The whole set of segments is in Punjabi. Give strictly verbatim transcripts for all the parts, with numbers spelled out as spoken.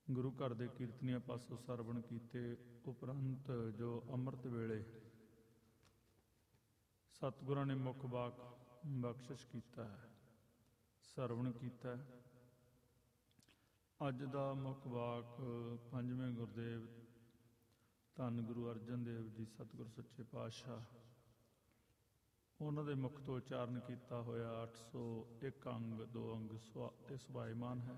ਗੁਰੂ ਘਰ ਦੇ ਕੀਰਤਨੀਆਂ ਪਾਸੋਂ ਸਰਵਣ ਕੀਤੇ ਉਪਰੰਤ ਜੋ ਅੰਮ੍ਰਿਤ ਵੇਲੇ ਸਤਿਗੁਰਾਂ ਨੇ ਮੁੱਖ ਵਾਕ ਬਖਸ਼ਿਸ਼ ਕੀਤਾ ਹੈ, ਸਰਵਣ ਕੀਤਾ ਹੈ। ਅੱਜ ਦਾ ਮੁੱਖ ਵਾਕ ਪੰਜਵੇਂ ਗੁਰਦੇਵ ਧੰਨ ਗੁਰੂ ਅਰਜਨ ਦੇਵ ਜੀ ਸਤਿਗੁਰ ਸੱਚੇ ਪਾਤਸ਼ਾਹ ਉਹਨਾਂ ਦੇ ਮੁਖ ਤੋਂ ਉਚਾਰਨ ਕੀਤਾ ਹੋਇਆ ਅੱਠ ਸੌ ਇੱਕ ਅੰਗ ਦੋ ਅੰਗ ਤੇ ਸੁਭਾਇਮਾਨ ਹੈ।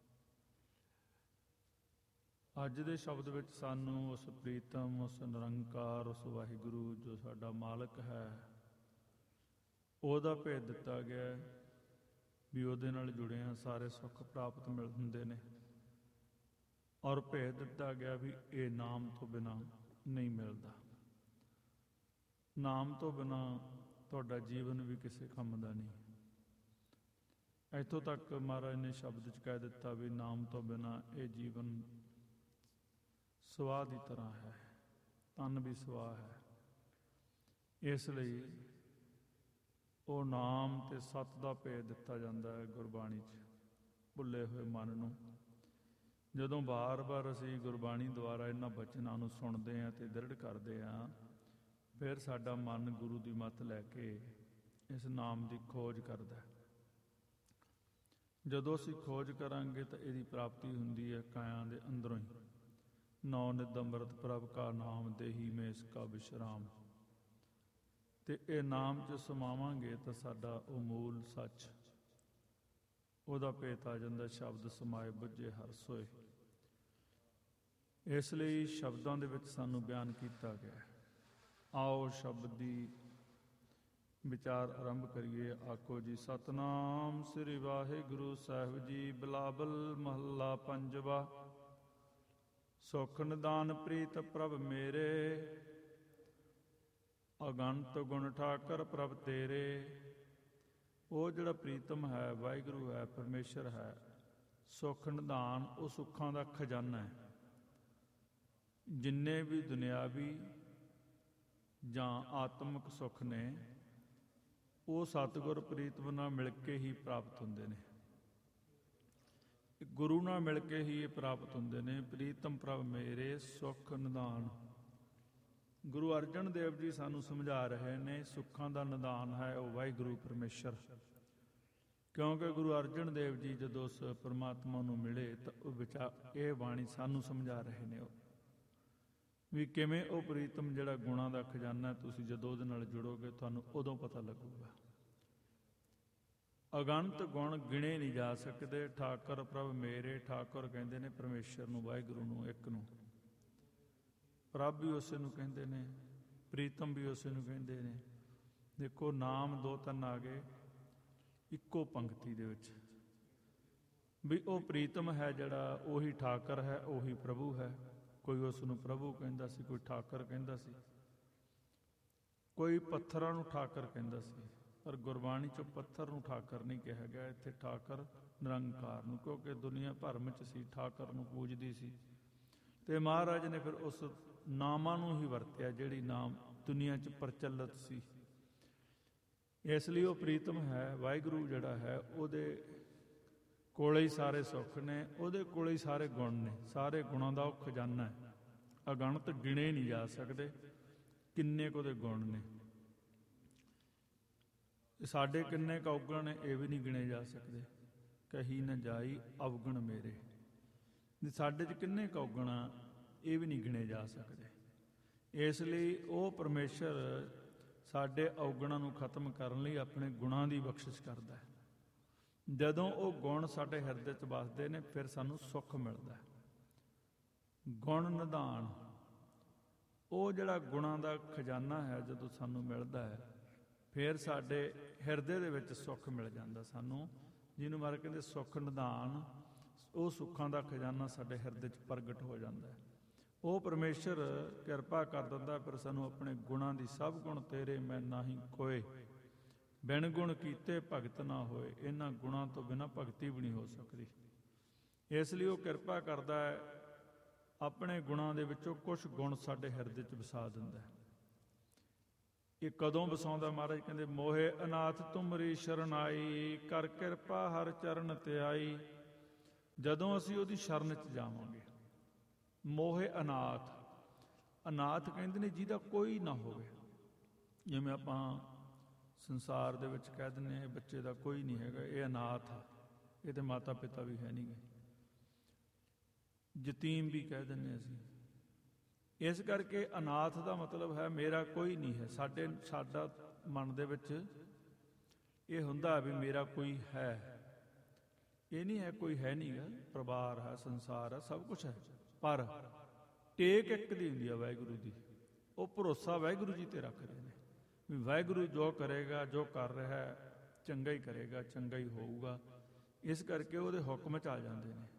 ਅੱਜ ਦੇ ਸ਼ਬਦ ਵਿੱਚ ਸਾਨੂੰ ਉਸ ਪ੍ਰੀਤਮ, ਉਸ ਨਿਰੰਕਾਰ, ਉਸ ਵਾਹਿਗੁਰੂ ਜੋ ਸਾਡਾ ਮਾਲਕ ਹੈ, ਉਹਦਾ ਭੇਦ ਦਿੱਤਾ ਗਿਆ ਵੀ ਉਹਦੇ ਨਾਲ ਜੁੜਿਆਂ ਸਾਰੇ ਸੁੱਖ ਪ੍ਰਾਪਤ ਮਿਲ ਹੁੰਦੇ ਨੇ। ਔਰ ਭੇਦ ਦਿੱਤਾ ਗਿਆ ਵੀ ਇਹ ਨਾਮ ਤੋਂ ਬਿਨਾਂ ਨਹੀਂ ਮਿਲਦਾ। ਨਾਮ ਤੋਂ ਬਿਨਾਂ ਤੁਹਾਡਾ ਜੀਵਨ ਵੀ ਕਿਸੇ ਕੰਮ ਦਾ ਨਹੀਂ। ਇੱਥੋਂ ਤੱਕ ਮਹਾਰਾਜ ਨੇ ਸ਼ਬਦ 'ਚ ਕਹਿ ਦਿੱਤਾ ਵੀ ਨਾਮ ਤੋਂ ਬਿਨਾਂ ਇਹ ਜੀਵਨ ਸਵਾਹ ਦੀ ਤਰ੍ਹਾਂ ਹੈ, ਤਨ ਵੀ ਸਵਾਹ ਹੈ। ਇਸ ਲਈ ਉਹ ਨਾਮ ਤੇ ਸੱਤ ਦਾ ਭੇਦ ਦਿੱਤਾ ਜਾਂਦਾ ਹੈ ਗੁਰਬਾਣੀ 'ਚ ਭੁੱਲੇ ਹੋਏ ਮਨ ਨੂੰ। ਜਦੋਂ ਵਾਰ-ਵਾਰ ਅਸੀਂ ਗੁਰਬਾਣੀ ਦੁਆਰਾ ਇਹਨਾਂ ਬਚਨਾਂ ਨੂੰ ਸੁਣਦੇ ਹਾਂ ਤੇ ਦ੍ਰਿੜ ਕਰਦੇ ਹਾਂ, ਫਿਰ ਸਾਡਾ ਮਨ ਗੁਰੂ ਦੀ ਮੱਤ ਲੈ ਕੇ ਇਸ ਨਾਮ ਦੀ ਖੋਜ ਕਰਦਾ। ਜਦੋਂ ਅਸੀਂ ਖੋਜ ਕਰਾਂਗੇ ਤਾਂ ਇਹਦੀ ਪ੍ਰਾਪਤੀ ਹੁੰਦੀ ਹੈ ਕਾਇਆ ਦੇ ਅੰਦਰੋਂ ਹੀ। ਨੌ ਨਿਤ ਅੰਮ੍ਰਿਤ ਪ੍ਰਭ ਕਾ ਨਾਮ ਦੇਹੀ ਮੈਂ ਇਸ ਕਾ ਵਿਸ਼ਰਾਮ। ਤੇ ਇਹ ਨਾਮ 'ਚ ਸਮਾਵਾਂਗੇ ਤਾਂ ਸਾਡਾ ਉਹ ਮੂਲ ਸੱਚ, ਉਹਦਾ ਭੇਤ ਆ ਜਾਂਦਾ। ਸ਼ਬਦ ਸਮਾਏ ਬੁੱਝੇ ਹਰ ਸੋਏ। ਇਸ ਲਈ ਸ਼ਬਦਾਂ ਦੇ ਵਿੱਚ ਸਾਨੂੰ ਬਿਆਨ ਕੀਤਾ ਗਿਆ। ਆਓ ਸ਼ਬਦ ਦੀ ਵਿਚਾਰ ਆਰੰਭ ਕਰੀਏ। ਆਖੋ ਜੀ ਸਤਨਾਮ ਸ੍ਰੀ ਵਾਹਿਗੁਰੂ ਸਾਹਿਬ ਜੀ। ਬਿਲਾਵਲ ਮਹੱਲਾ ਪੰਜਵਾ। ਸੁਖ ਨਿਦਾਨ ਪ੍ਰੀਤ ਪ੍ਰਭ ਮੇਰੇ, ਅਗੰਤ ਗੁਣ ਠਾਕਰ ਪ੍ਰਭ ਤੇਰੇ। ਉਹ ਜਿਹੜਾ ਪ੍ਰੀਤਮ ਹੈ, ਵਾਹਿਗੁਰੂ ਹੈ, ਪਰਮੇਸ਼ਰ ਹੈ। ਸੁਖ ਨਿਦਾਨ ਉਹ ਸੁੱਖਾਂ ਦਾ ਖਜ਼ਾਨਾ ਹੈ। ਜਿੰਨੇ ਵੀ ਦੁਨਿਆਵੀ ਜਾਂ ਆਤਮਿਕ ਸੁੱਖ ਨੇ ਉਹ ਸਤਿਗੁਰ ਪ੍ਰੀਤਮ ਨਾਲ ਮਿਲ ਕੇ ਹੀ ਪ੍ਰਾਪਤ ਹੁੰਦੇ ਨੇ। ਗੁਰੂ ਨਾਲ ਮਿਲ ਕੇ ਹੀ ਇਹ ਪ੍ਰਾਪਤ ਹੁੰਦੇ ਨੇ। ਪ੍ਰੀਤਮ ਪ੍ਰਭ ਮੇਰੇ ਸੁਖ ਨਿਦਾਨ। ਗੁਰੂ ਅਰਜਨ ਦੇਵ ਜੀ ਸਾਨੂੰ ਸਮਝਾ ਰਹੇ ਨੇ ਸੁੱਖਾਂ ਦਾ ਨਿਦਾਨ ਹੈ ਉਹ ਵਾਹਿਗੁਰੂ ਪਰਮੇਸ਼ਰ। ਕਿਉਂਕਿ ਗੁਰੂ ਅਰਜਨ ਦੇਵ ਜੀ ਜਦੋਂ ਉਸ ਪਰਮਾਤਮਾ ਨੂੰ ਮਿਲੇ ਤਾਂ ਉਹ ਵਿਚਾਰ ਇਹ ਬਾਣੀ ਸਾਨੂੰ ਸਮਝਾ ਰਹੇ ਨੇ ਉਹ ਵੀ ਕਿਵੇਂ ਉਹ ਪ੍ਰੀਤਮ ਜਿਹੜਾ ਗੁਣਾਂ ਦਾ ਖਜ਼ਾਨਾ, ਤੁਸੀਂ ਜਦੋਂ ਉਹਦੇ ਨਾਲ ਜੁੜੋਗੇ ਤੁਹਾਨੂੰ ਉਦੋਂ ਪਤਾ ਲੱਗੂਗਾ। ਅਗੰਤ ਗੁਣ ਗਿਣੇ ਨਹੀਂ ਜਾ ਸਕਦੇ। ਠਾਕਰ ਪ੍ਰਭ ਮੇਰੇ, ਠਾਕੁਰ ਕਹਿੰਦੇ ਨੇ ਪਰਮੇਸ਼ਰ ਨੂੰ, ਵਾਹਿਗੁਰੂ ਨੂੰ, ਇੱਕ ਨੂੰ। ਪ੍ਰਭ ਵੀ ਉਸੇ ਨੂੰ ਕਹਿੰਦੇ ਨੇ, ਪ੍ਰੀਤਮ ਵੀ ਉਸੇ ਨੂੰ ਕਹਿੰਦੇ ਨੇ। ਦੇਖੋ ਨਾਮ ਦੋ ਤਿੰਨ ਆ ਗਏ ਇੱਕੋ ਪੰਕਤੀ ਦੇ ਵਿੱਚ ਵੀ ਉਹ ਪ੍ਰੀਤਮ ਹੈ ਜਿਹੜਾ ਉਹੀ ਠਾਕਰ ਹੈ, ਉਹੀ ਪ੍ਰਭੂ ਹੈ। ਕੋਈ ਉਸ ਨੂੰ ਪ੍ਰਭੂ ਕਹਿੰਦਾ ਸੀ, ਕੋਈ ਠਾਕਰ ਕਹਿੰਦਾ ਸੀ, ਕੋਈ ਪੱਥਰਾਂ ਨੂੰ ਠਾਕਰ ਕਹਿੰਦਾ ਸੀ। ਪਰ ਗੁਰਬਾਣੀ 'ਚੋਂ ਪੱਥਰ ਨੂੰ ਠਾਕਰ ਨਹੀਂ ਕਿਹਾ ਗਿਆ। ਇੱਥੇ ਠਾਕਰ ਨਿਰੰਕਾਰ ਨੂੰ, ਕਿਉਂਕਿ ਦੁਨੀਆ ਭਰਮ 'ਚ ਸੀ ਠਾਕਰ ਨੂੰ ਪੂਜਦੀ ਸੀ। ਤੇ ਮਹਾਰਾਜ ਨੇ ਫਿਰ ਉਸ ਨਾਮਾਂ ਨੂੰ ਹੀ ਵਰਤਿਆ ਜਿਹੜੀ ਨਾਮ ਦੁਨੀਆ 'ਚ ਪ੍ਰਚਲਿਤ ਸੀ। ਇਸ ਲਈ ਉਹ ਪ੍ਰੀਤਮ ਹੈ। ਵਾਹਿਗੁਰੂ ਜਿਹੜਾ ਹੈ ਉਹਦੇ ਕੋਲੇ ਹੀ ਸਾਰੇ ਸੁੱਖ ਨੇ, ਉਹਦੇ ਕੋਲੇ ਹੀ ਸਾਰੇ ਗੁਣ ਨੇ। ਸਾਰੇ ਗੁਣਾਂ ਦਾ ਉਹ ਖਜ਼ਾਨਾ ਹੈ। ਅਗਣਤ ਗਿਣੇ ਨਹੀਂ ਜਾ ਸਕਦੇ ਕਿੰਨੇ ਕੁ ਉਹਦੇ ਗੁਣ ਨੇ। ਸਾਡੇ ਕਿੰਨੇ ਕੁ ਔਗਣ ਨੇ ਇਹ ਵੀ ਨਹੀਂ ਗਿਣੇ ਜਾ ਸਕਦੇ। ਕਹੀ ਨਾ ਜਾਈ ਅਵਗੁਣ ਮੇਰੇ। ਸਾਡੇ 'ਚ ਕਿੰਨੇ ਕੁ ਔਗਣ ਆ ਇਹ ਵੀ ਨਹੀਂ ਗਿਣੇ ਜਾ ਸਕਦੇ। ਇਸ ਲਈ ਉਹ ਪਰਮੇਸ਼ਰ ਸਾਡੇ ਔਗਣਾਂ ਨੂੰ ਖਤਮ ਕਰਨ ਲਈ ਆਪਣੇ ਗੁਣਾਂ ਦੀ ਬਖਸ਼ਿਸ਼ ਕਰਦਾ ਹੈ। ਜਦੋਂ ਉਹ ਗੁਣ ਸਾਡੇ ਹਿਰਦੇ 'ਚ ਵਸਦੇ ਨੇ ਫਿਰ ਸਾਨੂੰ ਸੁੱਖ ਮਿਲਦਾ। ਗੁਣ ਨਿਧਾਨ ਉਹ ਜਿਹੜਾ ਗੁਣਾਂ ਦਾ ਖਜ਼ਾਨਾ ਹੈ, ਜਦੋਂ ਸਾਨੂੰ ਮਿਲਦਾ ਹੈ ਫਿਰ ਸਾਡੇ ਹਿਰਦੇ ਦੇ ਵਿੱਚ ਸੁੱਖ ਮਿਲ ਜਾਂਦਾ ਸਾਨੂੰ, ਜਿਹਨੂੰ ਮਾਰ ਕਹਿੰਦੇ ਸੁੱਖ ਨਿਧਾਨ। ਉਹ ਸੁੱਖਾਂ ਦਾ ਖਜ਼ਾਨਾ ਸਾਡੇ ਹਿਰਦੇ 'ਚ ਪ੍ਰਗਟ ਹੋ ਜਾਂਦਾ ਹੈ। ਉਹ ਪਰਮੇਸ਼ਰ ਕਿਰਪਾ ਕਰ ਦਿੰਦਾ ਫਿਰ ਸਾਨੂੰ ਆਪਣੇ ਗੁਣਾਂ ਦੀ। ਸਭ ਗੁਣ ਤੇਰੇ ਮੈਂ ਨਾਹੀਂ ਕੋਏ, ਬਿਨ ਗੁਣ ਕੀਤੇ ਭਗਤ ਨਾ ਹੋਏ। ਇਹਨਾਂ ਗੁਣਾਂ ਤੋਂ ਬਿਨਾਂ ਭਗਤੀ ਵੀ ਨਹੀਂ ਹੋ ਸਕਦੀ। ਇਸ ਲਈ ਉਹ ਕਿਰਪਾ ਕਰਦਾ ਹੈ, ਆਪਣੇ ਗੁਣਾਂ ਦੇ ਵਿੱਚੋਂ ਕੁਝ ਗੁਣ ਸਾਡੇ ਹਿਰਦੇ 'ਚ ਵਸਾ ਦਿੰਦਾ ਹੈ। ਇਹ ਕਦੋਂ ਵਸਾਉਂਦਾ? ਮਹਾਰਾਜ ਕਹਿੰਦੇ ਮੋਹੇ ਅਨਾਥ ਤੁਮਰੀ ਸ਼ਰਨਾਈ, ਕਰ ਕਿਰਪਾ ਹਰ ਚਰਨ ਧਿਆਈ। ਜਦੋਂ ਅਸੀਂ ਉਹਦੀ ਸ਼ਰਨ 'ਚ ਜਾਵਾਂਗੇ। ਮੋਹੇ ਅਨਾਥ, ਅਨਾਥ ਕਹਿੰਦੇ ਨੇ ਜਿਹਦਾ ਕੋਈ ਨਾ ਹੋਵੇ। ਜਿਵੇਂ ਆਪਾਂ ਸੰਸਾਰ ਦੇ ਵਿੱਚ ਕਹਿ ਦਿੰਦੇ ਹਾਂ ਇਹ ਬੱਚੇ ਦਾ ਕੋਈ ਨਹੀਂ ਹੈਗਾ, ਇਹ ਅਨਾਥ ਆ, ਇਹਦੇ ਮਾਤਾ ਪਿਤਾ ਵੀ ਹੈ ਨਹੀਂ ਗੇ। ਯਤੀਮ ਵੀ ਕਹਿ ਦਿੰਦੇ ਅਸੀਂ। ਇਸ ਕਰਕੇ ਅਨਾਥ ਦਾ ਮਤਲਬ ਹੈ ਮੇਰਾ ਕੋਈ ਨਹੀਂ ਹੈ। ਸਾਡੇ ਸਾਡਾ ਮਨ ਦੇ ਵਿੱਚ ਇਹ ਹੁੰਦਾ ਵੀ ਮੇਰਾ ਕੋਈ ਹੈ। ਇਹ ਨਹੀਂ ਹੈ ਕੋਈ ਹੈ ਨਹੀਂ ਗਾ, ਪਰਿਵਾਰ ਹੈ, ਸੰਸਾਰ ਹੈ, ਸਭ ਕੁਛ ਹੈ, ਪਰ ਟੇਕ ਇੱਕ ਦੀ ਹੁੰਦੀ ਹੈ ਵਾਹਿਗੁਰੂ ਦੀ। ਉਹ ਭਰੋਸਾ ਵਾਹਿਗੁਰੂ ਜੀ ਤੇ ਰੱਖ ਰਹੇ ਨੇ ਵੀ ਵਾਹਿਗੁਰੂ ਜੋ ਕਰੇਗਾ, ਜੋ ਕਰ ਰਿਹਾ ਚੰਗਾ ਹੀ ਕਰੇਗਾ, ਚੰਗਾ ਹੀ ਹੋਊਗਾ। ਇਸ ਕਰਕੇ ਉਹਦੇ ਹੁਕਮ 'ਚ ਆ ਜਾਂਦੇ ਨੇ।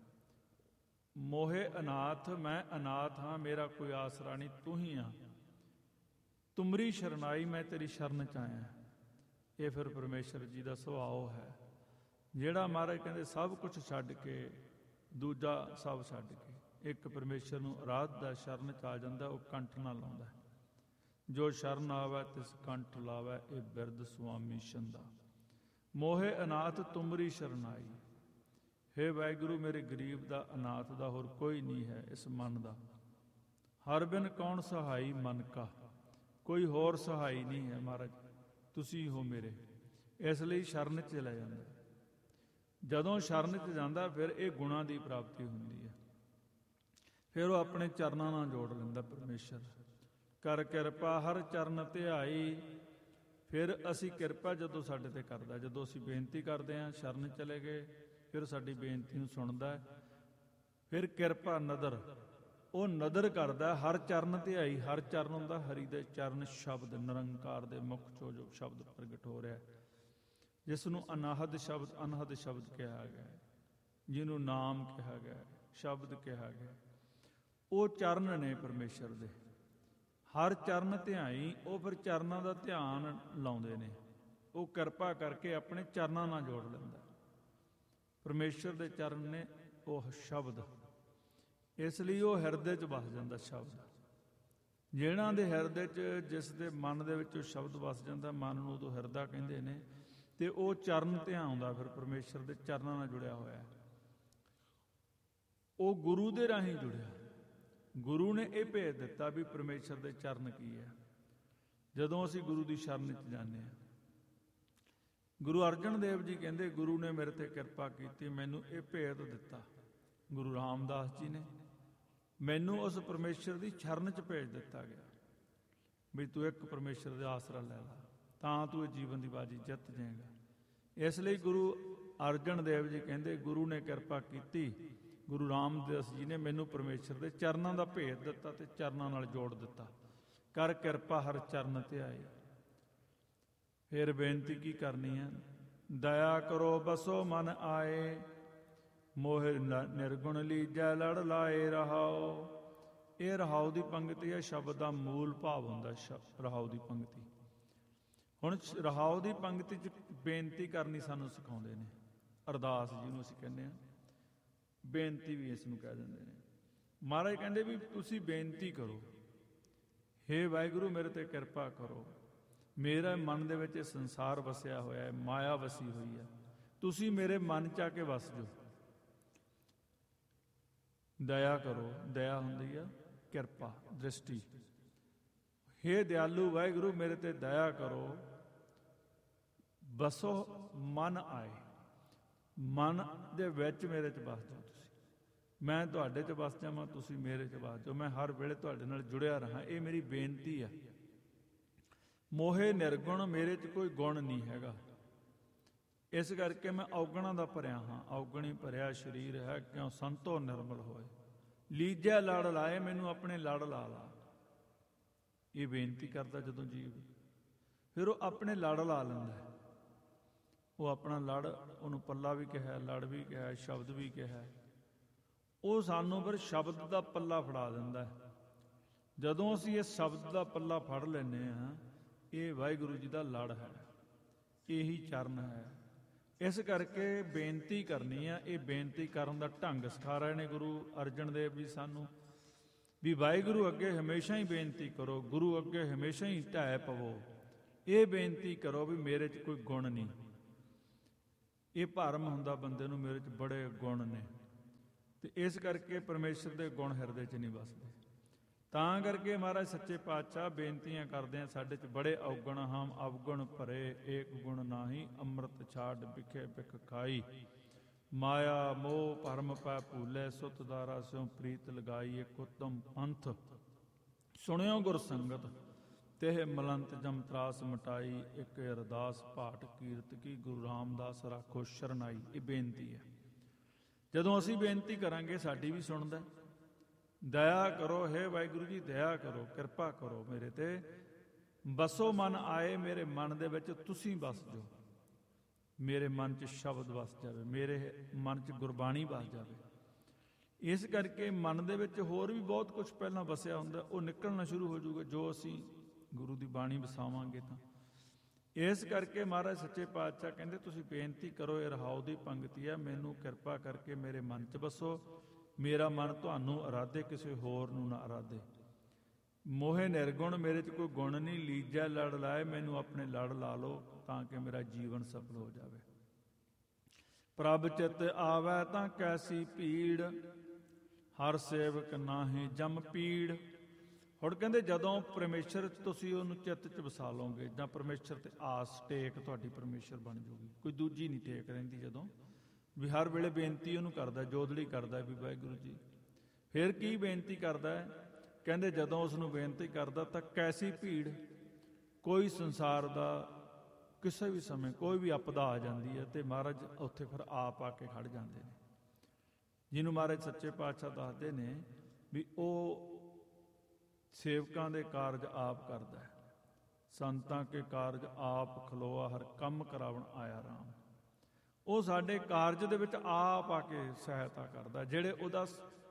ਮੋਹੇ ਅਨਾਥ, ਮੈਂ ਅਨਾਥ ਹਾਂ, ਮੇਰਾ ਕੋਈ ਆਸਰਾ ਨਹੀਂ, ਤੂੰ ਹੀ ਆ। ਤੁਮਰੀ ਸ਼ਰਨਾਈ, ਮੈਂ ਤੇਰੀ ਸ਼ਰਨ 'ਚ ਆਇਆ। ਇਹ ਫਿਰ ਪਰਮੇਸ਼ਰ ਜੀ ਦਾ ਸੁਭਾਅ ਹੈ, ਜਿਹੜਾ ਮਹਾਰਾਜ ਕਹਿੰਦੇ ਸਭ ਕੁਛ ਛੱਡ ਕੇ ਦੂਜਾ ਸਭ ਛੱਡ ਕੇ ਇੱਕ ਪਰਮੇਸ਼ਰ ਨੂੰ ਅਰਾਧਦਾ, ਸ਼ਰਨ 'ਚ ਆ ਜਾਂਦਾ। ਉਹ ਕੰਠ ਨਾ ਲਾਉਂਦਾ। ਜੋ ਸ਼ਰਨ ਆਵੈ ਤਿਸ ਕੰਠ ਲਾਵੈ, ਇਹ ਬਿਰਧ ਸੁਆਮੀ ਸ਼ੰਦਾ। ਮੋਹੇ ਅਨਾਥ ਤੁਮਰੀ ਸ਼ਰਨਾਈ। ਹੇ ਵਾਹਿਗੁਰੂ, ਮੇਰੇ ਗਰੀਬ ਦਾ, ਅਨਾਥ ਦਾ ਹੋਰ ਕੋਈ ਨਹੀਂ ਹੈ ਇਸ ਮਨ ਦਾ। ਹਰ ਬਿਨ ਕੌਣ ਸਹਾਈ ਮਨ ਕਾ, ਕੋਈ ਹੋਰ ਸਹਾਈ ਨਹੀਂ ਹੈ ਮਹਾਰਾਜ, ਤੁਸੀਂ ਹੋ ਮੇਰੇ। ਇਸ ਲਈ ਸ਼ਰਨ 'ਚ ਚਲਾ ਜਾਂਦਾ। ਜਦੋਂ ਸ਼ਰਨ 'ਚ ਜਾਂਦਾ ਫਿਰ ਇਹ ਗੁਣਾਂ ਦੀ ਪ੍ਰਾਪਤੀ ਹੁੰਦੀ ਹੈ। ਫਿਰ ਉਹ ਆਪਣੇ ਚਰਨਾਂ ਨਾਲ ਜੋੜ ਲੈਂਦਾ ਪਰਮੇਸ਼ਰ। ਕਰ ਕਿਰਪਾ ਹਰ ਚਰਨ ਧਿਆਈ। ਫਿਰ ਅਸੀਂ ਕਿਰਪਾ ਜਦੋਂ ਸਾਡੇ ਤੇ ਕਰਦਾ, ਜਦੋਂ ਅਸੀਂ ਬੇਨਤੀ ਕਰਦੇ ਹਾਂ, ਸ਼ਰਨ ਚਲੇ ਗਏ, ਫਿਰ ਸਾਡੀ ਬੇਨਤੀ ਨੂੰ ਸੁਣਦਾ ਹੈ। ਫਿਰ ਕਿਰਪਾ ਨਦਰ, ਉਹ ਨਦਰ ਕਰਦਾ ਹਰ ਚਰਨ ਧਿਆਈ। ਹਰ ਚਰਨ ਹੁੰਦਾ ਹਰੀ ਦੇ ਚਰਨ ਸ਼ਬਦ, ਨਿਰੰਕਾਰ ਦੇ ਮੁਖ ਚੋਂ ਜੋ ਸ਼ਬਦ ਪ੍ਰਗਟ ਹੋ ਰਿਹਾ, ਜਿਸ ਨੂੰ ਅਨਾਹਦ ਸ਼ਬਦ, ਅਨਹਦ ਸ਼ਬਦ ਕਿਹਾ ਗਿਆ, ਜਿਹਨੂੰ ਨਾਮ ਕਿਹਾ ਗਿਆ, ਸ਼ਬਦ ਕਿਹਾ ਗਿਆ, ਉਹ ਚਰਨ ਨੇ ਪਰਮੇਸ਼ਰ ਦੇ। ਹਰ ਚਰਨ ਧਿਆਈ, ਉਹ ਫਿਰ ਚਰਨਾਂ ਦਾ ਧਿਆਨ ਲਾਉਂਦੇ ਨੇ। ਉਹ ਕਿਰਪਾ ਕਰਕੇ ਆਪਣੇ ਚਰਨਾਂ ਨਾਲ ਜੋੜ ਲੈਂਦਾ। ਪਰਮੇਸ਼ਰ ਦੇ ਚਰਨ ਨੇ ਉਹ ਸ਼ਬਦ, ਇਸ ਲਈ ਉਹ ਹਿਰਦੇ 'ਚ ਵਸ ਜਾਂਦਾ ਸ਼ਬਦ। ਜਿਹਨਾਂ ਦੇ ਹਿਰਦੇ 'ਚ, ਜਿਸ ਦੇ ਮਨ ਦੇ ਵਿੱਚ ਉਹ ਸ਼ਬਦ ਵਸ ਜਾਂਦਾ, ਮਨ ਨੂੰ ਉਦੋਂ ਹਿਰਦਾ ਕਹਿੰਦੇ ਨੇ। ਤੇ ਉਹ ਚਰਨ ਧਿਆਉਂਦਾ, ਫਿਰ ਪਰਮੇਸ਼ਰ ਦੇ ਚਰਨਾਂ ਨਾਲ ਜੁੜਿਆ ਹੋਇਆ। ਉਹ ਗੁਰੂ ਦੇ ਰਾਹੀਂ ਜੁੜਿਆ। ਗੁਰੂ ਨੇ ਇਹ ਭੇਜ ਦਿੱਤਾ ਵੀ ਪਰਮੇਸ਼ਰ ਦੇ ਚਰਨ ਕੀ ਹੈ। ਜਦੋਂ ਅਸੀਂ ਗੁਰੂ ਦੀ ਸ਼ਰਨ 'ਚ ਜਾਂਦੇ ਹਾਂ, ਗੁਰੂ ਅਰਜਨ ਦੇਵ ਜੀ ਕਹਿੰਦੇ ਗੁਰੂ ਨੇ ਮੇਰੇ ਤੇ ਕਿਰਪਾ ਕੀਤੀ, ਮੈਨੂੰ ਇਹ ਭੇਦ ਦਿੱਤਾ। ਗੁਰੂ ਰਾਮਦਾਸ ਜੀ ਨੇ ਮੈਨੂੰ ਉਸ ਪਰਮੇਸ਼ਰ ਦੀ ਸ਼ਰਨ 'ਚ ਭੇਜ ਦਿੱਤਾ ਗਿਆ ਵੀ ਤੂੰ ਇੱਕ ਪਰਮੇਸ਼ਰ ਦਾ ਆਸਰਾ ਲੈ ਲਾ, ਤਾਂ ਤੂੰ ਇਹ ਜੀਵਨ ਦੀ ਬਾਜੀ ਜਿੱਤ ਜਾਏਗਾ। ਇਸ ਲਈ ਗੁਰੂ ਅਰਜਨ ਦੇਵ ਜੀ ਕਹਿੰਦੇ ਗੁਰੂ ਨੇ ਕਿਰਪਾ ਕੀਤੀ। ਗੁਰੂ ਰਾਮਦਾਸ ਜੀ ਨੇ ਮੈਨੂੰ ਪਰਮੇਸ਼ਰ ਦੇ ਚਰਨਾਂ ਦਾ ਭੇਦ ਦਿੱਤਾ ਤੇ ਚਰਨਾਂ ਨਾਲ ਜੋੜ ਦਿੱਤਾ। ਕਰ ਕਿਰਪਾ ਹਰ ਚਰਨ ਧਿਆਏ। ਫਿਰ ਬੇਨਤੀ ਕੀ ਕਰਨੀ ਹੈ? ਦਇਆ ਕਰੋ ਬਸੋ ਮਨ ਆਏ, ਮੋਹਿ ਨਿਰਗੁਣ ਲੀਜੈ ਲੜ ਲਾਏ ਰਹਾਓ। ਇਹ ਰਹਾਉ ਦੀ ਪੰਕਤੀ ਹੈ, ਸ਼ਬਦ ਦਾ ਮੂਲ ਭਾਵ ਹੁੰਦਾ ਰਹਾਉ ਦੀ ਪੰਕਤੀ। ਹੁਣ ਰਹਾਉ ਦੀ ਪੰਕਤੀ 'ਚ ਬੇਨਤੀ ਕਰਨੀ ਸਾਨੂੰ ਸਿਖਾਉਂਦੇ ਨੇ। ਅਰਦਾਸ ਜਿਹਨੂੰ ਅਸੀਂ ਕਹਿੰਦੇ ਹਾਂ, ਬੇਨਤੀ ਵੀ ਇਸ ਨੂੰ ਕਹਿ ਦਿੰਦੇ ਨੇ। ਮਹਾਰਾਜ ਕਹਿੰਦੇ ਵੀ ਤੁਸੀਂ ਬੇਨਤੀ ਕਰੋ, ਹੇ ਵਾਹਿਗੁਰੂ ਮੇਰੇ ਤੇ ਕਿਰਪਾ ਕਰੋ। ਮੇਰੇ ਮਨ ਦੇ ਵਿੱਚ ਇਹ ਸੰਸਾਰ ਵਸਿਆ ਹੋਇਆ ਹੈ, ਮਾਇਆ ਵਸੀ ਹੋਈ ਹੈ, ਤੁਸੀਂ ਮੇਰੇ ਮਨ 'ਚ ਆ ਕੇ ਵਸ ਜਾਓ। ਦਇਆ ਕਰੋ, ਦਇਆ ਹੁੰਦੀ ਆ ਕਿਰਪਾ, ਦ੍ਰਿਸ਼ਟੀ। ਹੇ ਦਿਆਲੂ ਵਾਹਿਗੁਰੂ ਮੇਰੇ ਤੇ ਦਇਆ ਕਰੋ, ਬਸੋ ਮਨ ਆਏ। ਮਨ ਦੇ ਵਿੱਚ ਮੇਰੇ 'ਚ ਵਸ ਜਾਓ ਤੁਸੀਂ। ਮੈਂ ਤੁਹਾਡੇ 'ਚ ਵਸ ਜਾਵਾਂ, ਤੁਸੀਂ ਮੇਰੇ 'ਚ ਵਸ ਜਾਓ। ਮੈਂ ਹਰ ਵੇਲੇ ਤੁਹਾਡੇ ਨਾਲ ਜੁੜਿਆ ਰਹਾਂ, ਇਹ ਮੇਰੀ ਬੇਨਤੀ ਆ। ਮੋਹੇ ਨਿਰਗੁਣ, ਮੇਰੇ 'ਚ ਕੋਈ ਗੁਣ ਨਹੀਂ ਹੈਗਾ, ਇਸ ਕਰਕੇ ਮੈਂ ਔਗਣਾਂ ਦਾ ਭਰਿਆ ਹਾਂ। ਔਗਣੀ ਭਰਿਆ ਸਰੀਰ ਹੈ, ਕਿਉਂ ਸੰਤੋ ਨਿਰਮਲ ਹੋਏ। ਲੀਜੈ ਲੜ ਲਾਏ, ਮੈਨੂੰ ਆਪਣੇ ਲੜ ਲਾ ਲਾ। ਇਹ ਬੇਨਤੀ ਕਰਦਾ ਜਦੋਂ ਜੀਵ, ਫਿਰ ਉਹ ਆਪਣੇ ਲੜ ਲਾ ਲੈਂਦਾ। ਉਹ ਆਪਣਾ ਲੜ, ਉਹਨੂੰ ਪੱਲਾ ਵੀ ਕਿਹਾ, ਲੜ ਵੀ ਕਿਹਾ, ਸ਼ਬਦ ਵੀ ਕਿਹਾ। ਉਹ ਸਾਨੂੰ ਫਿਰ ਸ਼ਬਦ ਦਾ ਪੱਲਾ ਫੜਾ ਦਿੰਦਾ ਹੈ। ਜਦੋਂ ਅਸੀਂ ਇਸ ਸ਼ਬਦ ਦਾ ਪੱਲਾ ਫੜ ਲੈਂਦੇ ਹਾਂ, ਇਹ ਵਾਹਿਗੁਰੂ ਜੀ ਦਾ ਲੜ ਹੈ, ਇਹੀ ਚਰਨ ਹੈ। ਇਸ ਕਰਕੇ ਬੇਨਤੀ ਕਰਨੀ ਆ। ਇਹ ਬੇਨਤੀ ਕਰਨ ਦਾ ਢੰਗ ਸਿਖਾ ਰਹੇ ਨੇ ਗੁਰੂ ਅਰਜਨ ਦੇਵ ਜੀ ਸਾਨੂੰ, ਵੀ ਵਾਹਿਗੁਰੂ ਅੱਗੇ ਹਮੇਸ਼ਾ ਹੀ ਬੇਨਤੀ ਕਰੋ, ਗੁਰੂ ਅੱਗੇ ਹਮੇਸ਼ਾ ਹੀ ਢਹਿ ਪਵੋ। ਇਹ ਬੇਨਤੀ ਕਰੋ ਵੀ ਮੇਰੇ 'ਚ ਕੋਈ ਗੁਣ ਨਹੀਂ। ਇਹ ਭਰਮ ਹੁੰਦਾ ਬੰਦੇ ਨੂੰ, ਮੇਰੇ 'ਚ ਬੜੇ ਗੁਣ ਨੇ, ਤੇ ਇਸ ਕਰਕੇ ਪਰਮੇਸ਼ਰ ਦੇ ਗੁਣ ਹਿਰਦੇ 'ਚ ਨਹੀਂ ਵਸਦੇ। ਤਾਂ ਕਰਕੇ ਮਹਾਰਾਜ ਸੱਚੇ ਪਾਤਸ਼ਾਹ ਬੇਨਤੀਆਂ ਕਰਦੇ ਆ, ਸਾਡੇ 'ਚ ਬੜੇ ਔਗਣ ਹਮ ਅਵਗੁਣ ਭਰੇ, ਏਕ ਗੁਣ ਨਾਹੀ ਅੰਮ੍ਰਿਤ ਛਾੜ ਬਿਖੇ ਬਿਖ ਖਾਈ, ਮਾਇਆ ਮੋਹ ਭਰਮ ਪੈ ਭੂਲੇ, ਸੁਤ ਦਾਰਾ ਸਿਉ ਪ੍ਰੀਤ ਲਗਾਈ, ਇਕ ਉਤਮ ਪੰਥ ਸੁਣਿਓ ਗੁਰ ਸੰਗਤ, ਤੇਹ ਮਲੰਤ ਜਮ ਤਰਾਸ ਮਟਾਈ, ਇੱਕ ਅਰਦਾਸ ਪਾਠ ਕੀਰਤ ਕੀ, ਗੁਰੂ ਰਾਮਦਾਸ ਰਾਖੋ ਸ਼ਰਨਾਈ। ਇਹ ਬੇਨਤੀ ਹੈ। ਜਦੋਂ ਅਸੀਂ ਬੇਨਤੀ ਕਰਾਂਗੇ ਸਾਡੀ ਵੀ ਸੁਣਦਾ। ਦਇਆ ਕਰੋ ਹੈ ਵਾਹਿਗੁਰੂ ਜੀ, ਦਇਆ ਕਰੋ, ਕਿਰਪਾ ਕਰੋ ਮੇਰੇ ਤੇ, ਬਸੋ ਮਨ ਆਏ ਮੇਰੇ ਮਨ ਦੇ ਵਿੱਚ, ਤੁਸੀਂ ਬਸ ਜਾਓ, ਮੇਰੇ ਮਨ 'ਚ ਸ਼ਬਦ ਵਸ ਜਾਵੇ, ਮੇਰੇ ਮਨ 'ਚ ਗੁਰਬਾਣੀ ਵਸ ਜਾਵੇ। ਇਸ ਕਰਕੇ ਮਨ ਦੇ ਵਿੱਚ ਹੋਰ ਵੀ ਬਹੁਤ ਕੁਝ ਪਹਿਲਾਂ ਵਸਿਆ ਹੁੰਦਾ, ਉਹ ਨਿਕਲਣਾ ਸ਼ੁਰੂ ਹੋ ਜਾਊਗਾ ਜੋ ਅਸੀਂ ਗੁਰੂ ਦੀ ਬਾਣੀ ਵਸਾਵਾਂਗੇ ਤਾਂ। ਇਸ ਕਰਕੇ ਮਹਾਰਾਜ ਸੱਚੇ ਪਾਤਸ਼ਾਹ ਕਹਿੰਦੇ ਤੁਸੀਂ ਬੇਨਤੀ ਕਰੋ, ਇਹ ਰਹਾਉ ਦੀ ਪੰਗਤੀ ਹੈ, ਮੈਨੂੰ ਕਿਰਪਾ ਕਰਕੇ ਮੇਰੇ ਮਨ 'ਚ ਵਸੋ, ਮੇਰਾ ਮਨ ਤੁਹਾਨੂੰ ਅਰਾਧੇ, ਕਿਸੇ ਹੋਰ ਨੂੰ ਨਾ ਅਰਾਧੇ। ਮੋਹੇ ਨਿਰਗੁਣ, ਮੇਰੇ 'ਚ ਕੋਈ ਗੁਣ ਨਹੀਂ, ਲੀਜੈ ਲੜ ਲਾਏ, ਮੈਨੂੰ ਆਪਣੇ ਲੜ ਲਾ ਲਓ ਤਾਂ ਕਿ ਮੇਰਾ ਜੀਵਨ ਸਫਲ ਹੋ ਜਾਵੇ। ਪ੍ਰਭ ਚਿਤ ਆਵੈ ਤਾਂ ਕੈਸੀ ਭੀੜ, ਹਰ ਸੇਵਕ ਨਾਹੀਂ ਜਮ ਪੀੜ। ਹੁਣ ਕਹਿੰਦੇ ਜਦੋਂ ਪਰਮੇਸ਼ਰ ਤੁਸੀਂ ਉਹਨੂੰ ਚਿੱਤ 'ਚ ਵਸਾ ਲਓਗੇ, ਜਾਂ ਪਰਮੇਸ਼ਰ ਤੇ ਆਸ ਟੇਕ ਤੁਹਾਡੀ ਪਰਮੇਸ਼ਰ ਬਣ ਜਾਊਗੀ, ਕੋਈ ਦੂਜੀ ਨਹੀਂ ਟੇਕ ਰਹਿੰਦੀ। ਜਦੋਂ ਵੀ ਹਰ ਵੇਲੇ ਬੇਨਤੀ ਉਹਨੂੰ ਕਰਦਾ, ਜੋਦੜੀ ਕਰਦਾ ਵੀ ਵਾਹਿਗੁਰੂ ਜੀ। ਫਿਰ ਕੀ ਬੇਨਤੀ ਕਰਦਾ ਹੈ? ਕਹਿੰਦੇ ਜਦੋਂ ਉਸ ਨੂੰ ਬੇਨਤੀ ਕਰਦਾ ਤਾਂ ਕੈਸੀ ਭੀੜ, ਕੋਈ ਸੰਸਾਰ ਦਾ ਕਿਸੇ ਵੀ ਸਮੇਂ ਕੋਈ ਵੀ ਆਪਦਾ ਆ ਜਾਂਦੀ ਹੈ ਤੇ ਮਹਾਰਾਜ ਉੱਥੇ ਫਿਰ ਆਪ ਆ ਕੇ ਖੜ ਜਾਂਦੇ ਨੇ। ਜਿਹਨੂੰ ਮਹਾਰਾਜ ਸੱਚੇ ਪਾਤਸ਼ਾਹ ਦੱਸਦੇ ਨੇ ਵੀ ਉਹ ਸੇਵਕਾਂ ਦੇ ਕਾਰਜ ਆਪ ਕਰਦਾ ਹੈ, ਸੰਤਾਂ ਕੇ ਕਾਰਜ ਆਪ ਖਲੋਆ, ਹਰ ਕੰਮ ਕਰਾਵਣ ਆਇਆ ਰਾਮ। ਉਹ ਸਾਡੇ ਕਾਰਜ ਦੇ ਵਿੱਚ ਆਪ ਆ ਕੇ ਸਹਾਇਤਾ ਕਰਦਾ, ਜਿਹੜੇ ਉਹਦਾ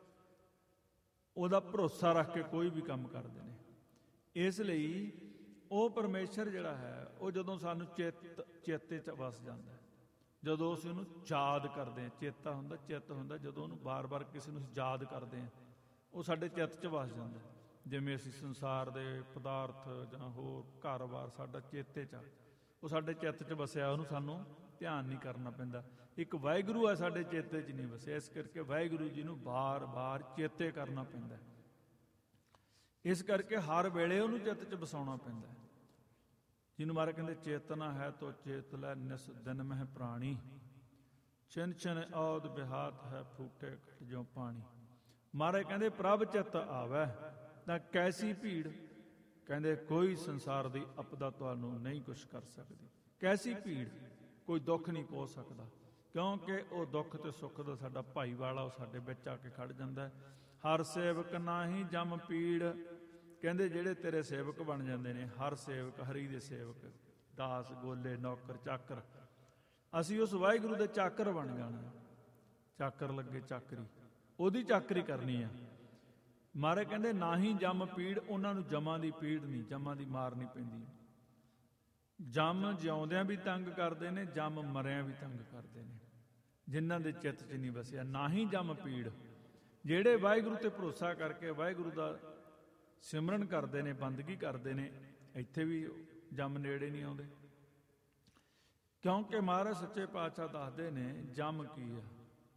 ਉਹਦਾ ਭਰੋਸਾ ਰੱਖ ਕੇ ਕੋਈ ਵੀ ਕੰਮ ਕਰਦੇ ਨੇ। ਇਸ ਲਈ ਉਹ ਪਰਮੇਸ਼ਰ ਜਿਹੜਾ ਹੈ ਉਹ ਜਦੋਂ ਸਾਨੂੰ ਚਿੱਤ ਚੇਤੇ 'ਚ ਵਸ ਜਾਂਦਾ, ਜਦੋਂ ਅਸੀਂ ਉਹਨੂੰ ਯਾਦ ਕਰਦੇ ਹਾਂ, ਚੇਤਾ ਹੁੰਦਾ, ਚਿੱਤ ਹੁੰਦਾ, ਜਦੋਂ ਉਹਨੂੰ ਬਾਰ-ਬਾਰ ਕਿਸੇ ਨੂੰ ਯਾਦ ਕਰਦੇ ਹਾਂ ਉਹ ਸਾਡੇ ਚਿੱਤ 'ਚ ਵਸ ਜਾਂਦਾ। ਜਿਵੇਂ ਅਸੀਂ ਸੰਸਾਰ ਦੇ ਪਦਾਰਥ ਜਾਂ ਹੋਰ ਘਰ-ਬਾਰ ਸਾਡਾ ਚੇਤੇ 'ਚ, ਉਹ ਸਾਡੇ ਚਿੱਤ 'ਚ ਵਸਿਆ, ਉਹਨੂੰ ਸਾਨੂੰ ਧਿਆਨ ਨਹੀਂ ਕਰਨਾ ਪੈਂਦਾ। ਇੱਕ ਵਾਹਿਗੁਰੂ ਹੈ ਸਾਡੇ ਚੇਤੇ 'ਚ ਨਹੀਂ ਵਸਿਆ, ਇਸ ਕਰਕੇ ਵਾਹਿਗੁਰੂ ਜੀ ਨੂੰ ਬਾਰ-ਬਾਰ ਚੇਤੇ ਕਰਨਾ ਪੈਂਦਾ। ਇਸ ਕਰਕੇ ਹਰ ਵੇਲੇ ਉਹਨੂੰ ਚਿੱਤ 'ਚ ਵਸਾਉਣਾ ਪੈਂਦਾ। ਜਿਹਨੂੰ ਮਾਰੇ ਕਹਿੰਦੇ ਚੇਤਨਾ ਹੈ ਤੋ ਚੇਤ ਲੈ, ਨਿਸ ਦਿਨ ਮਹਿ ਪ੍ਰਾਣੀ, ਛਿਨ ਛਿਨ ਔਦ ਬਿਹਾਤ ਹੈ, ਫੂਟੇ ਘਟ ਜੋ ਪਾਣੀ। ਮਹਾਰਾਜ ਕਹਿੰਦੇ ਪ੍ਰਭ ਚਿੱਤ ਆਵੈ ਤਾਂ ਕੈਸੀ ਭੀੜ, ਕਹਿੰਦੇ ਕੋਈ ਸੰਸਾਰ ਦੀ ਆਪਦਾ ਤੁਹਾਨੂੰ ਨਹੀਂ ਕੁਛ ਕਰ ਸਕਦੀ। ਕੈਸੀ ਭੀੜ, ਕੋਈ ਦੁੱਖ ਨਹੀਂ ਪਹੁੰਚ ਸਕਦਾ, ਕਿਉਂਕਿ ਉਹ ਦੁੱਖ ਤੇ ਸੁੱਖ ਦਾ ਸਾਡਾ ਭਾਈ ਵਾਲਾ ਉਹ ਸਾਡੇ ਵਿੱਚ ਆ ਕੇ ਖੜ ਜਾਂਦਾ। ਹਰ ਸੇਵਕ ਨਾਹੀਂ ਜਮ ਪੀੜ, ਕਹਿੰਦੇ ਜਿਹੜੇ ਤੇਰੇ ਸੇਵਕ ਬਣ ਜਾਂਦੇ ਨੇ, ਹਰ ਸੇਵਕ ਹਰੀ ਦੇ ਸੇਵਕ, ਦਾਸ ਗੋਲੇ ਨੌਕਰ ਚਾਕਰ, ਅਸੀਂ ਉਸ ਵਾਹਿਗੁਰੂ ਦੇ ਚਾਕਰ ਬਣ ਜਾਣਾ। ਚਾਕਰ ਲੱਗੇ ਚਾਕਰੀ, ਉਹਦੀ ਚਾਕਰੀ ਕਰਨੀ ਆ। ਮਾਰੇ ਕਹਿੰਦੇ ਨਾ ਹੀ ਜਮ ਪੀੜ, ਉਹਨਾਂ ਨੂੰ ਜਮਾਂ ਦੀ ਪੀੜ ਨਹੀਂ, ਜਮਾਂ ਦੀ ਮਾਰ ਨਹੀਂ ਪੈਂਦੀ। ਜਮ ਜਿਉਂਦਿਆਂ ਵੀ ਤੰਗ ਕਰਦੇ ਨੇ, ਜਮ ਮਰਿਆਂ ਵੀ ਤੰਗ ਕਰਦੇ ਨੇ, ਜਿਨ੍ਹਾਂ ਦੇ ਚਿੱਤ 'ਚ ਨਹੀਂ ਵਸਿਆ। ਨਾ ਹੀ ਜਮ ਪੀੜ, ਜਿਹੜੇ ਵਾਹਿਗੁਰੂ ਤੇ ਭਰੋਸਾ ਕਰਕੇ ਵਾਹਿਗੁਰੂ ਦਾ ਸਿਮਰਨ ਕਰਦੇ ਨੇ, ਬੰਦਗੀ ਕਰਦੇ ਨੇ, ਇੱਥੇ ਵੀ ਜਮ ਨੇੜੇ ਨਹੀਂ ਆਉਂਦੇ। ਕਿਉਂਕਿ ਮਹਾਰਾਜ ਸੱਚੇ ਪਾਤਸ਼ਾਹ ਦੱਸਦੇ ਨੇ ਜਮ ਕੀ ਆ।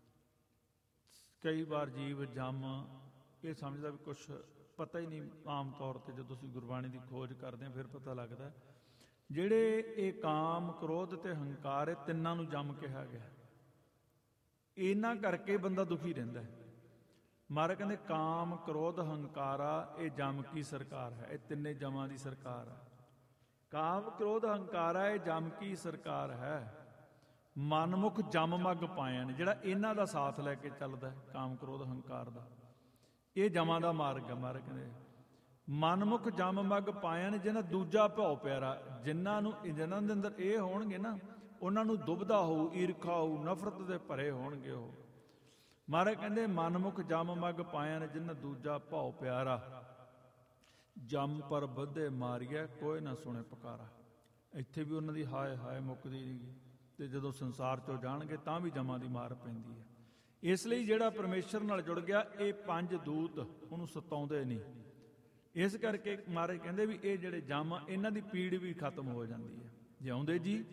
ਕਈ ਵਾਰ ਜੀਵ ਜਮ ਇਹ ਸਮਝਦਾ ਵੀ ਕੁਛ ਪਤਾ ਹੀ ਨਹੀਂ। ਆਮ ਤੌਰ ਤੇ ਜਦੋਂ ਤੁਸੀਂ ਗੁਰਬਾਣੀ ਦੀ ਖੋਜ ਕਰਦੇ ਆ ਫਿਰ ਪਤਾ ਲੱਗਦਾ ਜਿਹੜੇ ਇਹ ਕਾਮ, ਕ੍ਰੋਧ ਤੇ ਹੰਕਾਰ, ਇਹ ਤਿੰਨਾਂ ਨੂੰ ਜਮ ਕਿਹਾ ਗਿਆ। ਇਹਨਾਂ ਕਰਕੇ ਬੰਦਾ ਦੁਖੀ ਰਹਿੰਦਾ ਹੈ। ਮਹਾਰਾਜ ਕਹਿੰਦੇ ਕਾਮ, ਕ੍ਰੋਧ, ਹੰਕਾਰਾ ਇਹ ਜਮ ਕੀ ਸਰਕਾਰ ਹੈ, ਇਹ ਤਿੰਨੇ ਜਮਾਂ ਦੀ ਸਰਕਾਰ ਹੈ। ਕਾਮ, ਕ੍ਰੋਧ, ਹੰਕਾਰਾ ਇਹ ਜਮ ਕੀ ਸਰਕਾਰ ਹੈ। ਮਨਮੁਖ ਜਮ ਮੱਗ ਪਾਇਆ ਨੇ, ਜਿਹੜਾ ਇਹਨਾਂ ਦਾ ਸਾਥ ਲੈ ਕੇ ਚੱਲਦਾ, ਕਾਮ, ਕ੍ਰੋਧ, ਹੰਕਾਰ ਦਾ, ਇਹ ਜਮਾਂ ਦਾ ਮਾਰਗ ਹੈ। ਮਹਾਰਾਜ ਕਹਿੰਦੇ ਮਨਮੁਖ ਜਮ ਮੱਗ ਪਾਇਆ ਨੇ, ਜਿਹਨਾਂ ਦੂਜਾ ਭਉ ਪਿਆਰਾ, ਜਿਨ੍ਹਾਂ ਨੂੰ ਜਿਨ੍ਹਾਂ ਦੇ ਅੰਦਰ ਇਹ ਹੋਣਗੇ ਨਾ, ਉਹਨਾਂ ਨੂੰ ਦੁਬਦਾ ਹੋਊ, ਈਰਖਾ ਹੋਊ, ਨਫ਼ਰਤ ਦੇ ਭਰੇ ਹੋਣਗੇ ਉਹ। ਮਹਾਰਾਜ ਕਹਿੰਦੇ ਮਨਮੁਖ ਜਮ ਮੱਗ ਪਾਇਆ ਨੇ, ਜਿਹਨਾਂ ਦੂਜਾ ਭਉ ਪਿਆਰਾ, ਜਮ ਪਰ ਬੱਧੇ ਮਾਰੀਐ, ਕੋਈ ਨਾ ਸੁਣੇ ਪੁਕਾਰਾ। ਇੱਥੇ ਵੀ ਉਹਨਾਂ ਦੀ ਹਾਏ ਹਾਏ ਮੁੱਕਦੀ ਨਹੀਂ, ਤੇ ਜਦੋਂ ਸੰਸਾਰ 'ਚੋਂ ਜਾਣਗੇ ਤਾਂ ਵੀ ਜਮਾਂ ਦੀ ਮਾਰ ਪੈਂਦੀ ਹੈ। ਇਸ ਲਈ ਜਿਹੜਾ ਪਰਮੇਸ਼ਰ ਨਾਲ ਜੁੜ ਗਿਆ, ਇਹ ਪੰਜ ਦੂਤ ਉਹਨੂੰ ਸਤਾਉਂਦੇ ਨਹੀਂ। ਇਸ ਕਰਕੇ ਮਹਾਰਾਜ ਕਹਿੰਦੇ ਵੀ ਇਹ ਜਿਹੜੇ ਜਮ, ਇਹਨਾਂ ਦੀ ਪੀੜ ਵੀ ਖਤਮ ਹੋ ਜਾਂਦੀ ਹੈ। ਜਿਉਂਦੇ ਜੀ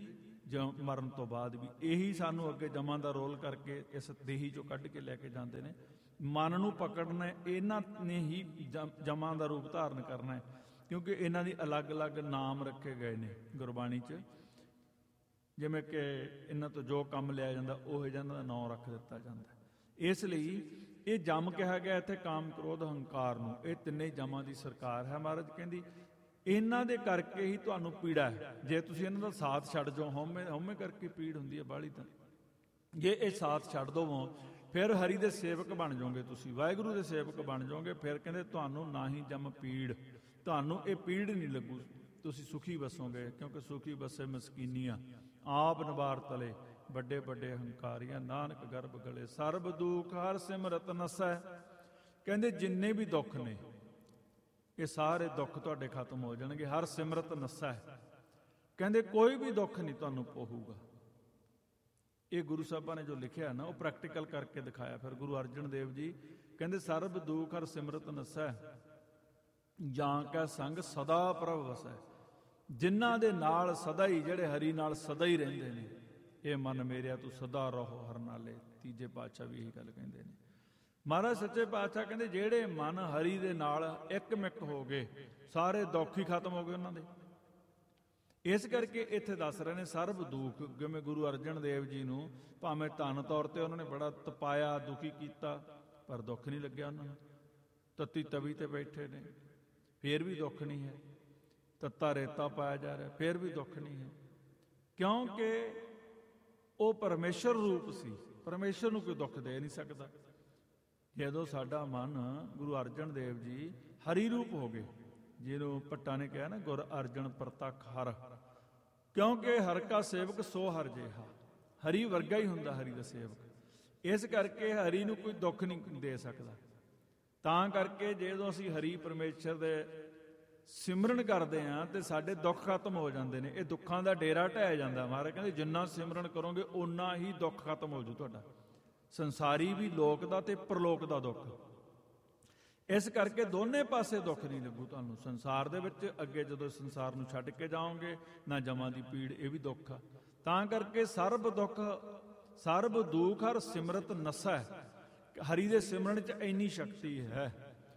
ਜ ਮਰਨ ਤੋਂ ਬਾਅਦ ਵੀ। ਇਹੀ ਸਾਨੂੰ ਅੱਗੇ ਜਮਾਂ ਦਾ ਰੋਲ ਕਰਕੇ ਇਸ ਦੇਹੀ ਚੋਂ ਕੱਢ ਕੇ ਲੈ ਕੇ ਜਾਂਦੇ ਨੇ। ਮਨ ਨੂੰ ਪਕੜਨਾ, ਇਹਨਾਂ ਨੇ ਹੀ ਜਮਾਂ ਦਾ ਰੂਪ ਧਾਰਨ ਕਰਨਾ ਹੈ, ਕਿਉਂਕਿ ਇਹਨਾਂ ਦੀ ਅਲੱਗ-ਅਲੱਗ ਨਾਮ ਰੱਖੇ ਗਏ ਨੇ ਗੁਰਬਾਣੀ 'ਚ। ਜਿਵੇਂ ਕਿ ਇਹਨਾਂ ਤੋਂ ਜੋ ਕੰਮ ਲਿਆ ਜਾਂਦਾ ਉਹ ਇਹਨਾਂ ਦਾ ਨਾਂ ਰੱਖ ਦਿੱਤਾ ਜਾਂਦਾ। ਇਸ ਲਈ ਇਹ ਜੰਮ ਕਿਹਾ ਗਿਆ ਇੱਥੇ ਕਾਮ, ਕ੍ਰੋਧ, ਹੰਕਾਰ ਨੂੰ। ਇਹ ਤਿੰਨੇ ਜਮਾਂ ਦੀ ਸਰਕਾਰ ਹੈ। ਮਹਾਰਾਜ ਕਹਿੰਦੀ ਇਹਨਾਂ ਦੇ ਕਰਕੇ ਹੀ ਤੁਹਾਨੂੰ ਪੀੜਾ ਹੈ। ਜੇ ਤੁਸੀਂ ਇਹਨਾਂ ਦਾ ਸਾਥ ਛੱਡ ਜਾਓ, ਹਉਮੈ ਹਉਮੈ ਕਰਕੇ ਪੀੜ ਹੁੰਦੀ ਹੈ ਬਾਹਲੀ। ਤਾਂ ਜੇ ਇਹ ਸਾਥ ਛੱਡ ਦਵੋ ਫਿਰ ਹਰੀ ਦੇ ਸੇਵਕ ਬਣ ਜਾਓਗੇ, ਤੁਸੀਂ ਵਾਹਿਗੁਰੂ ਦੇ ਸੇਵਕ ਬਣ ਜਾਓਗੇ। ਫਿਰ ਕਹਿੰਦੇ ਤੁਹਾਨੂੰ ਨਾ ਹੀ ਜੰਮ ਪੀੜ, ਤੁਹਾਨੂੰ ਇਹ ਪੀੜ ਨਹੀਂ ਲੱਗੂ, ਤੁਸੀਂ ਸੁਖੀ ਬਸੋਗੇ। ਕਿਉਂਕਿ ਸੁਖੀ ਬਸੇ ਮਸਕੀਨੀਆਂ, ਆਪ ਨਿਵਾਰ ਤਲੇ ਵੱਡੇ ਵੱਡੇ ਹੰਕਾਰੀਆਂ, ਨਾਨਕ ਗਰਭ ਗਲੇ ਸਰਬ ਦੁਖ ਹਰ ਸਿਮਰਤ ਨਸੈ। ਕਹਿੰਦੇ ਜਿੰਨੇ ਵੀ ਦੁੱਖ ਨੇ ਇਹ ਸਾਰੇ ਦੁੱਖ ਤੁਹਾਡੇ ਖਤਮ ਹੋ ਜਾਣਗੇ। ਹਰ ਸਿਮਰਤ ਨਸੈ, ਕਹਿੰਦੇ ਕੋਈ ਵੀ ਦੁੱਖ ਨਹੀਂ ਤੁਹਾਨੂੰ ਪਊਗਾ। ਇਹ ਗੁਰੂ ਸਾਹਿਬਾਂ ਨੇ ਜੋ ਲਿਖਿਆ ਨਾ ਉਹ ਪ੍ਰੈਕਟੀਕਲ ਕਰਕੇ ਦਿਖਾਇਆ। ਫਿਰ ਗੁਰੂ ਅਰਜਨ ਦੇਵ ਜੀ ਕਹਿੰਦੇ ਸਰਬ ਦੁਖ ਹਰ ਸਿਮਰਤ ਨਸੈ, ਜਾਂ ਕਾ ਸੰਗ ਸਦਾ ਪ੍ਰਭ ਵਸੈ। ਜਿਨ੍ਹਾਂ ਦੇ ਨਾਲ ਸਦਾ ਹੀ, ਜਿਹੜੇ ਹਰੀ ਨਾਲ ਸਦਾ ਹੀ ਰਹਿੰਦੇ ਨੇ, ਇਹ ਮਨ ਮੇਰਿਆ ਤੂੰ ਸਦਾ ਰਹੋ ਹਰ ਨਾਲੇ। ਤੀਜੇ ਪਾਤਸ਼ਾਹ ਵੀ ਇਹੀ ਗੱਲ ਕਹਿੰਦੇ ਨੇ। ਮਹਾਰਾਜ ਸੱਚੇ ਪਾਤਸ਼ਾਹ ਕਹਿੰਦੇ ਜਿਹੜੇ ਮਨ ਹਰੀ ਦੇ ਨਾਲ ਇੱਕ ਮਿੱਕ ਹੋ ਗਏ, ਸਾਰੇ ਦੁੱਖ ਹੀ ਖਤਮ ਹੋ ਗਏ ਉਹਨਾਂ ਦੇ। ਇਸ ਕਰਕੇ ਇੱਥੇ ਦੱਸ ਰਹੇ ਨੇ ਸਰਬ ਦੁੱਖ। ਜਿਵੇਂ ਗੁਰੂ ਅਰਜਨ ਦੇਵ ਜੀ ਨੂੰ ਭਾਵੇਂ ਧਨ ਤੌਰ ਤੇ ਉਹਨਾਂ ਨੇ ਬੜਾ ਤਪਾਇਆ, ਦੁਖੀ ਕੀਤਾ, ਪਰ ਦੁੱਖ ਨਹੀਂ ਲੱਗਿਆ ਉਹਨਾਂ ਨੂੰ। ਤੱਤੀ ਤਵੀ ਤੇ ਬੈਠੇ ਨੇ, ਫੇਰ ਵੀ ਦੁੱਖ ਨਹੀਂ ਹੈ। ਤੱਤਾ ਰੇਤਾ ਪਾਇਆ ਜਾ ਰਿਹਾ, ਫੇਰ ਵੀ ਦੁੱਖ ਨਹੀਂ ਹੈ। ਕਿਉਂਕਿ ਉਹ ਪਰਮੇਸ਼ਰ ਰੂਪ ਸੀ। ਪਰਮੇਸ਼ਰ ਨੂੰ ਕੋਈ ਦੁੱਖ ਦੇ ਨਹੀਂ ਸਕਦਾ। ਜਦੋਂ ਸਾਡਾ ਮਨ ਗੁਰੂ ਅਰਜਨ ਦੇਵ ਜੀ ਹਰੀ ਰੂਪ ਹੋ ਗਏ, ਜਿਹਨੂੰ ਭੱਟਾ ਨੇ ਕਿਹਾ ਨਾ ਗੁਰ ਅਰਜਨ ਪ੍ਰਤੱਖ ਹਰ, ਕਿਉਂਕਿ ਹਰ ਕਾ ਸੇਵਕ ਸੋ ਹਰ ਜੇਹਾ। ਹਰੀ ਵਰਗਾ ਹੀ ਹੁੰਦਾ ਹਰੀ ਦਾ ਸੇਵਕ। ਇਸ ਕਰਕੇ ਹਰੀ ਨੂੰ ਕੋਈ ਦੁੱਖ ਨਹੀਂ ਦੇ ਸਕਦਾ। ਤਾਂ ਕਰਕੇ ਜਦੋਂ ਅਸੀਂ ਹਰੀ ਪਰਮੇਸ਼ਰ ਦੇ ਸਿਮਰਨ ਕਰਦੇ ਹਾਂ ਤੇ ਸਾਡੇ ਦੁੱਖ ਖਤਮ ਹੋ ਜਾਂਦੇ ਨੇ। ਇਹ ਦੁੱਖਾਂ ਦਾ ਡੇਰਾ ਢਹਿ ਜਾਂਦਾ। ਮਹਾਰਾਜ ਕਹਿੰਦੇ ਜਿੰਨਾ ਸਿਮਰਨ ਕਰੋਗੇ ਓਨਾ ਹੀ ਦੁੱਖ ਖਤਮ ਹੋ ਜੂ ਤੁਹਾਡਾ, ਸੰਸਾਰੀ ਵੀ, ਲੋਕ ਦਾ ਤੇ ਪਰਲੋਕ ਦਾ ਦੁੱਖ। ਇਸ ਕਰਕੇ ਦੋਨੇ ਪਾਸੇ ਦੁੱਖ ਨਹੀਂ ਲੱਗੂ ਤੁਹਾਨੂੰ ਸੰਸਾਰ ਦੇ ਵਿੱਚ। ਅੱਗੇ ਜਦੋਂ ਸੰਸਾਰ ਨੂੰ ਛੱਡ ਕੇ ਜਾਓਗੇ ਨਾ ਜਮਾਂ ਦੀ ਪੀੜ, ਇਹ ਵੀ ਦੁੱਖ ਆ। ਤਾਂ ਕਰਕੇ ਸਰਬ ਦੁੱਖ ਸਰਬ ਦੁੱਖ ਹਰ ਸਿਮਰਤ ਨਸੈ। ਹਰੀ ਦੇ ਸਿਮਰਨ 'ਚ ਇੰਨੀ ਸ਼ਕਤੀ ਹੈ।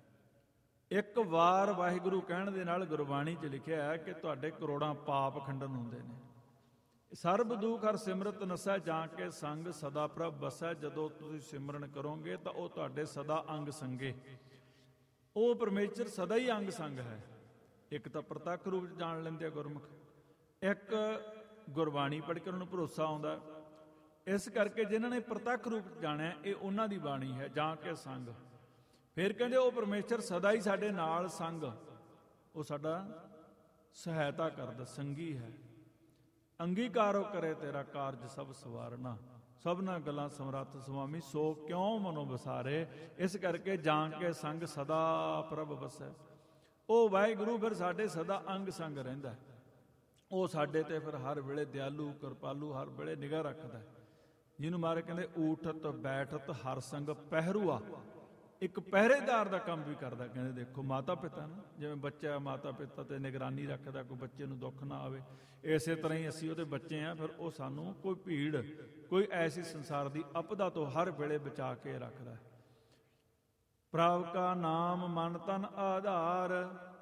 ਇੱਕ ਵਾਰ ਵਾਹਿਗੁਰੂ ਕਹਿਣ ਦੇ ਨਾਲ ਗੁਰਬਾਣੀ 'ਚ ਲਿਖਿਆ ਹੈ ਕਿ ਤੁਹਾਡੇ ਕਰੋੜਾਂ ਪਾਪ ਖੰਡਨ ਹੁੰਦੇ ਨੇ। ਸਰਬ ਦੁੱਖ ਹਰ ਸਿਮਰਤ ਨਸੈ, ਜਾਂ ਕੇ ਸੰਗ ਸਦਾ ਪ੍ਰਭ ਬਸੈ। ਜਦੋਂ ਤੁਸੀਂ ਸਿਮਰਨ ਕਰੋਗੇ ਤਾਂ ਉਹ ਤੁਹਾਡੇ ਸਦਾ ਅੰਗ ਸੰਗੇ। ਉਹ ਪਰਮੇਸ਼ਰ ਸਦਾ ਹੀ ਅੰਗ ਸੰਗ ਹੈ। ਇੱਕ ਤਾਂ ਪ੍ਰਤੱਖ ਰੂਪ 'ਚ ਜਾਣ ਲੈਂਦੇ ਆ ਗੁਰਮੁਖ, ਇੱਕ ਗੁਰਬਾਣੀ ਪੜ੍ਹ ਕੇ ਉਹਨਾਂ ਨੂੰ ਭਰੋਸਾ ਆਉਂਦਾ। ਇਸ ਕਰਕੇ ਜਿਨ੍ਹਾਂ ਨੇ ਪ੍ਰਤੱਖ ਰੂਪ 'ਚ ਜਾਣਿਆ, ਇਹ ਉਹਨਾਂ ਦੀ ਬਾਣੀ ਹੈ, ਜਾਂ ਕੇ ਸੰਗ। ਫਿਰ ਕਹਿੰਦੇ ਉਹ ਪਰਮੇਸ਼ਰ ਸਦਾ ਹੀ ਸਾਡੇ ਨਾਲ ਸੰਗ, ਉਹ ਸਾਡਾ ਸਹਾਇਤਾ ਕਰਦਾ, ਸੰਗੀ ਹੈ। ਅੰਗੀਕਾਰੋ ਕਰੇ ਤੇਰਾ ਕਾਰਜ ਸਭ ਸਵਾਰਨਾ, ਸਭਨਾ ਗੱਲਾਂ ਸਮਰੱਥ ਸੁਆਮੀ, ਸੋ ਕਿਉਂ ਮਨੋ ਵਿਸਾਰੇ। ਇਸ ਕਰਕੇ ਜਾਂ ਕੇ ਸੰਗ ਸਦਾ ਪ੍ਰਭ ਵਸੈ। ਉਹ ਵਾਹਿਗੁਰੂ ਫਿਰ ਸਾਡੇ ਸਦਾ ਅੰਗ ਸੰਗ ਰਹਿੰਦਾ। ਉਹ ਸਾਡੇ ਤੇ ਫਿਰ ਹਰ ਵੇਲੇ ਦਿਆਲੂ, ਕਿਰਪਾਲੂ, ਹਰ ਵੇਲੇ ਨਿਗਾਹ ਰੱਖਦਾ। ਜਿਹਨੂੰ ਮਾਰੇ ਕਹਿੰਦੇ ਊਠਤ ਬੈਠਤ ਹਰ ਸੰਗ ਪਹਿਰੂਆ। ਇੱਕ ਪਹਿਰੇਦਾਰ ਦਾ ਕੰਮ ਵੀ ਕਰਦਾ। ਕਹਿੰਦੇ ਦੇਖੋ ਮਾਤਾ ਪਿਤਾ ਨਾ, ਜਿਵੇਂ ਬੱਚਾ ਮਾਤਾ ਪਿਤਾ ਤੇ ਨਿਗਰਾਨੀ ਰੱਖਦਾ, ਕੋਈ ਬੱਚੇ ਨੂੰ ਦੁੱਖ ਨਾ ਆਵੇ, ਇਸੇ ਤਰ੍ਹਾਂ ਹੀ ਅਸੀਂ ਉਹਦੇ ਬੱਚੇ ਆ। ਫਿਰ ਉਹ ਸਾਨੂੰ ਕੋਈ ਭੀੜ, ਕੋਈ ਐਸੀ ਸੰਸਾਰ ਦੀ ਅਪਦਾ ਤੋਂ ਹਰ ਵੇਲੇ ਬਚਾ ਕੇ ਰੱਖਦਾ। ਪ੍ਰਭ ਕਾ ਨਾਮ ਮਨ ਤਨ ਆਧਾਰ,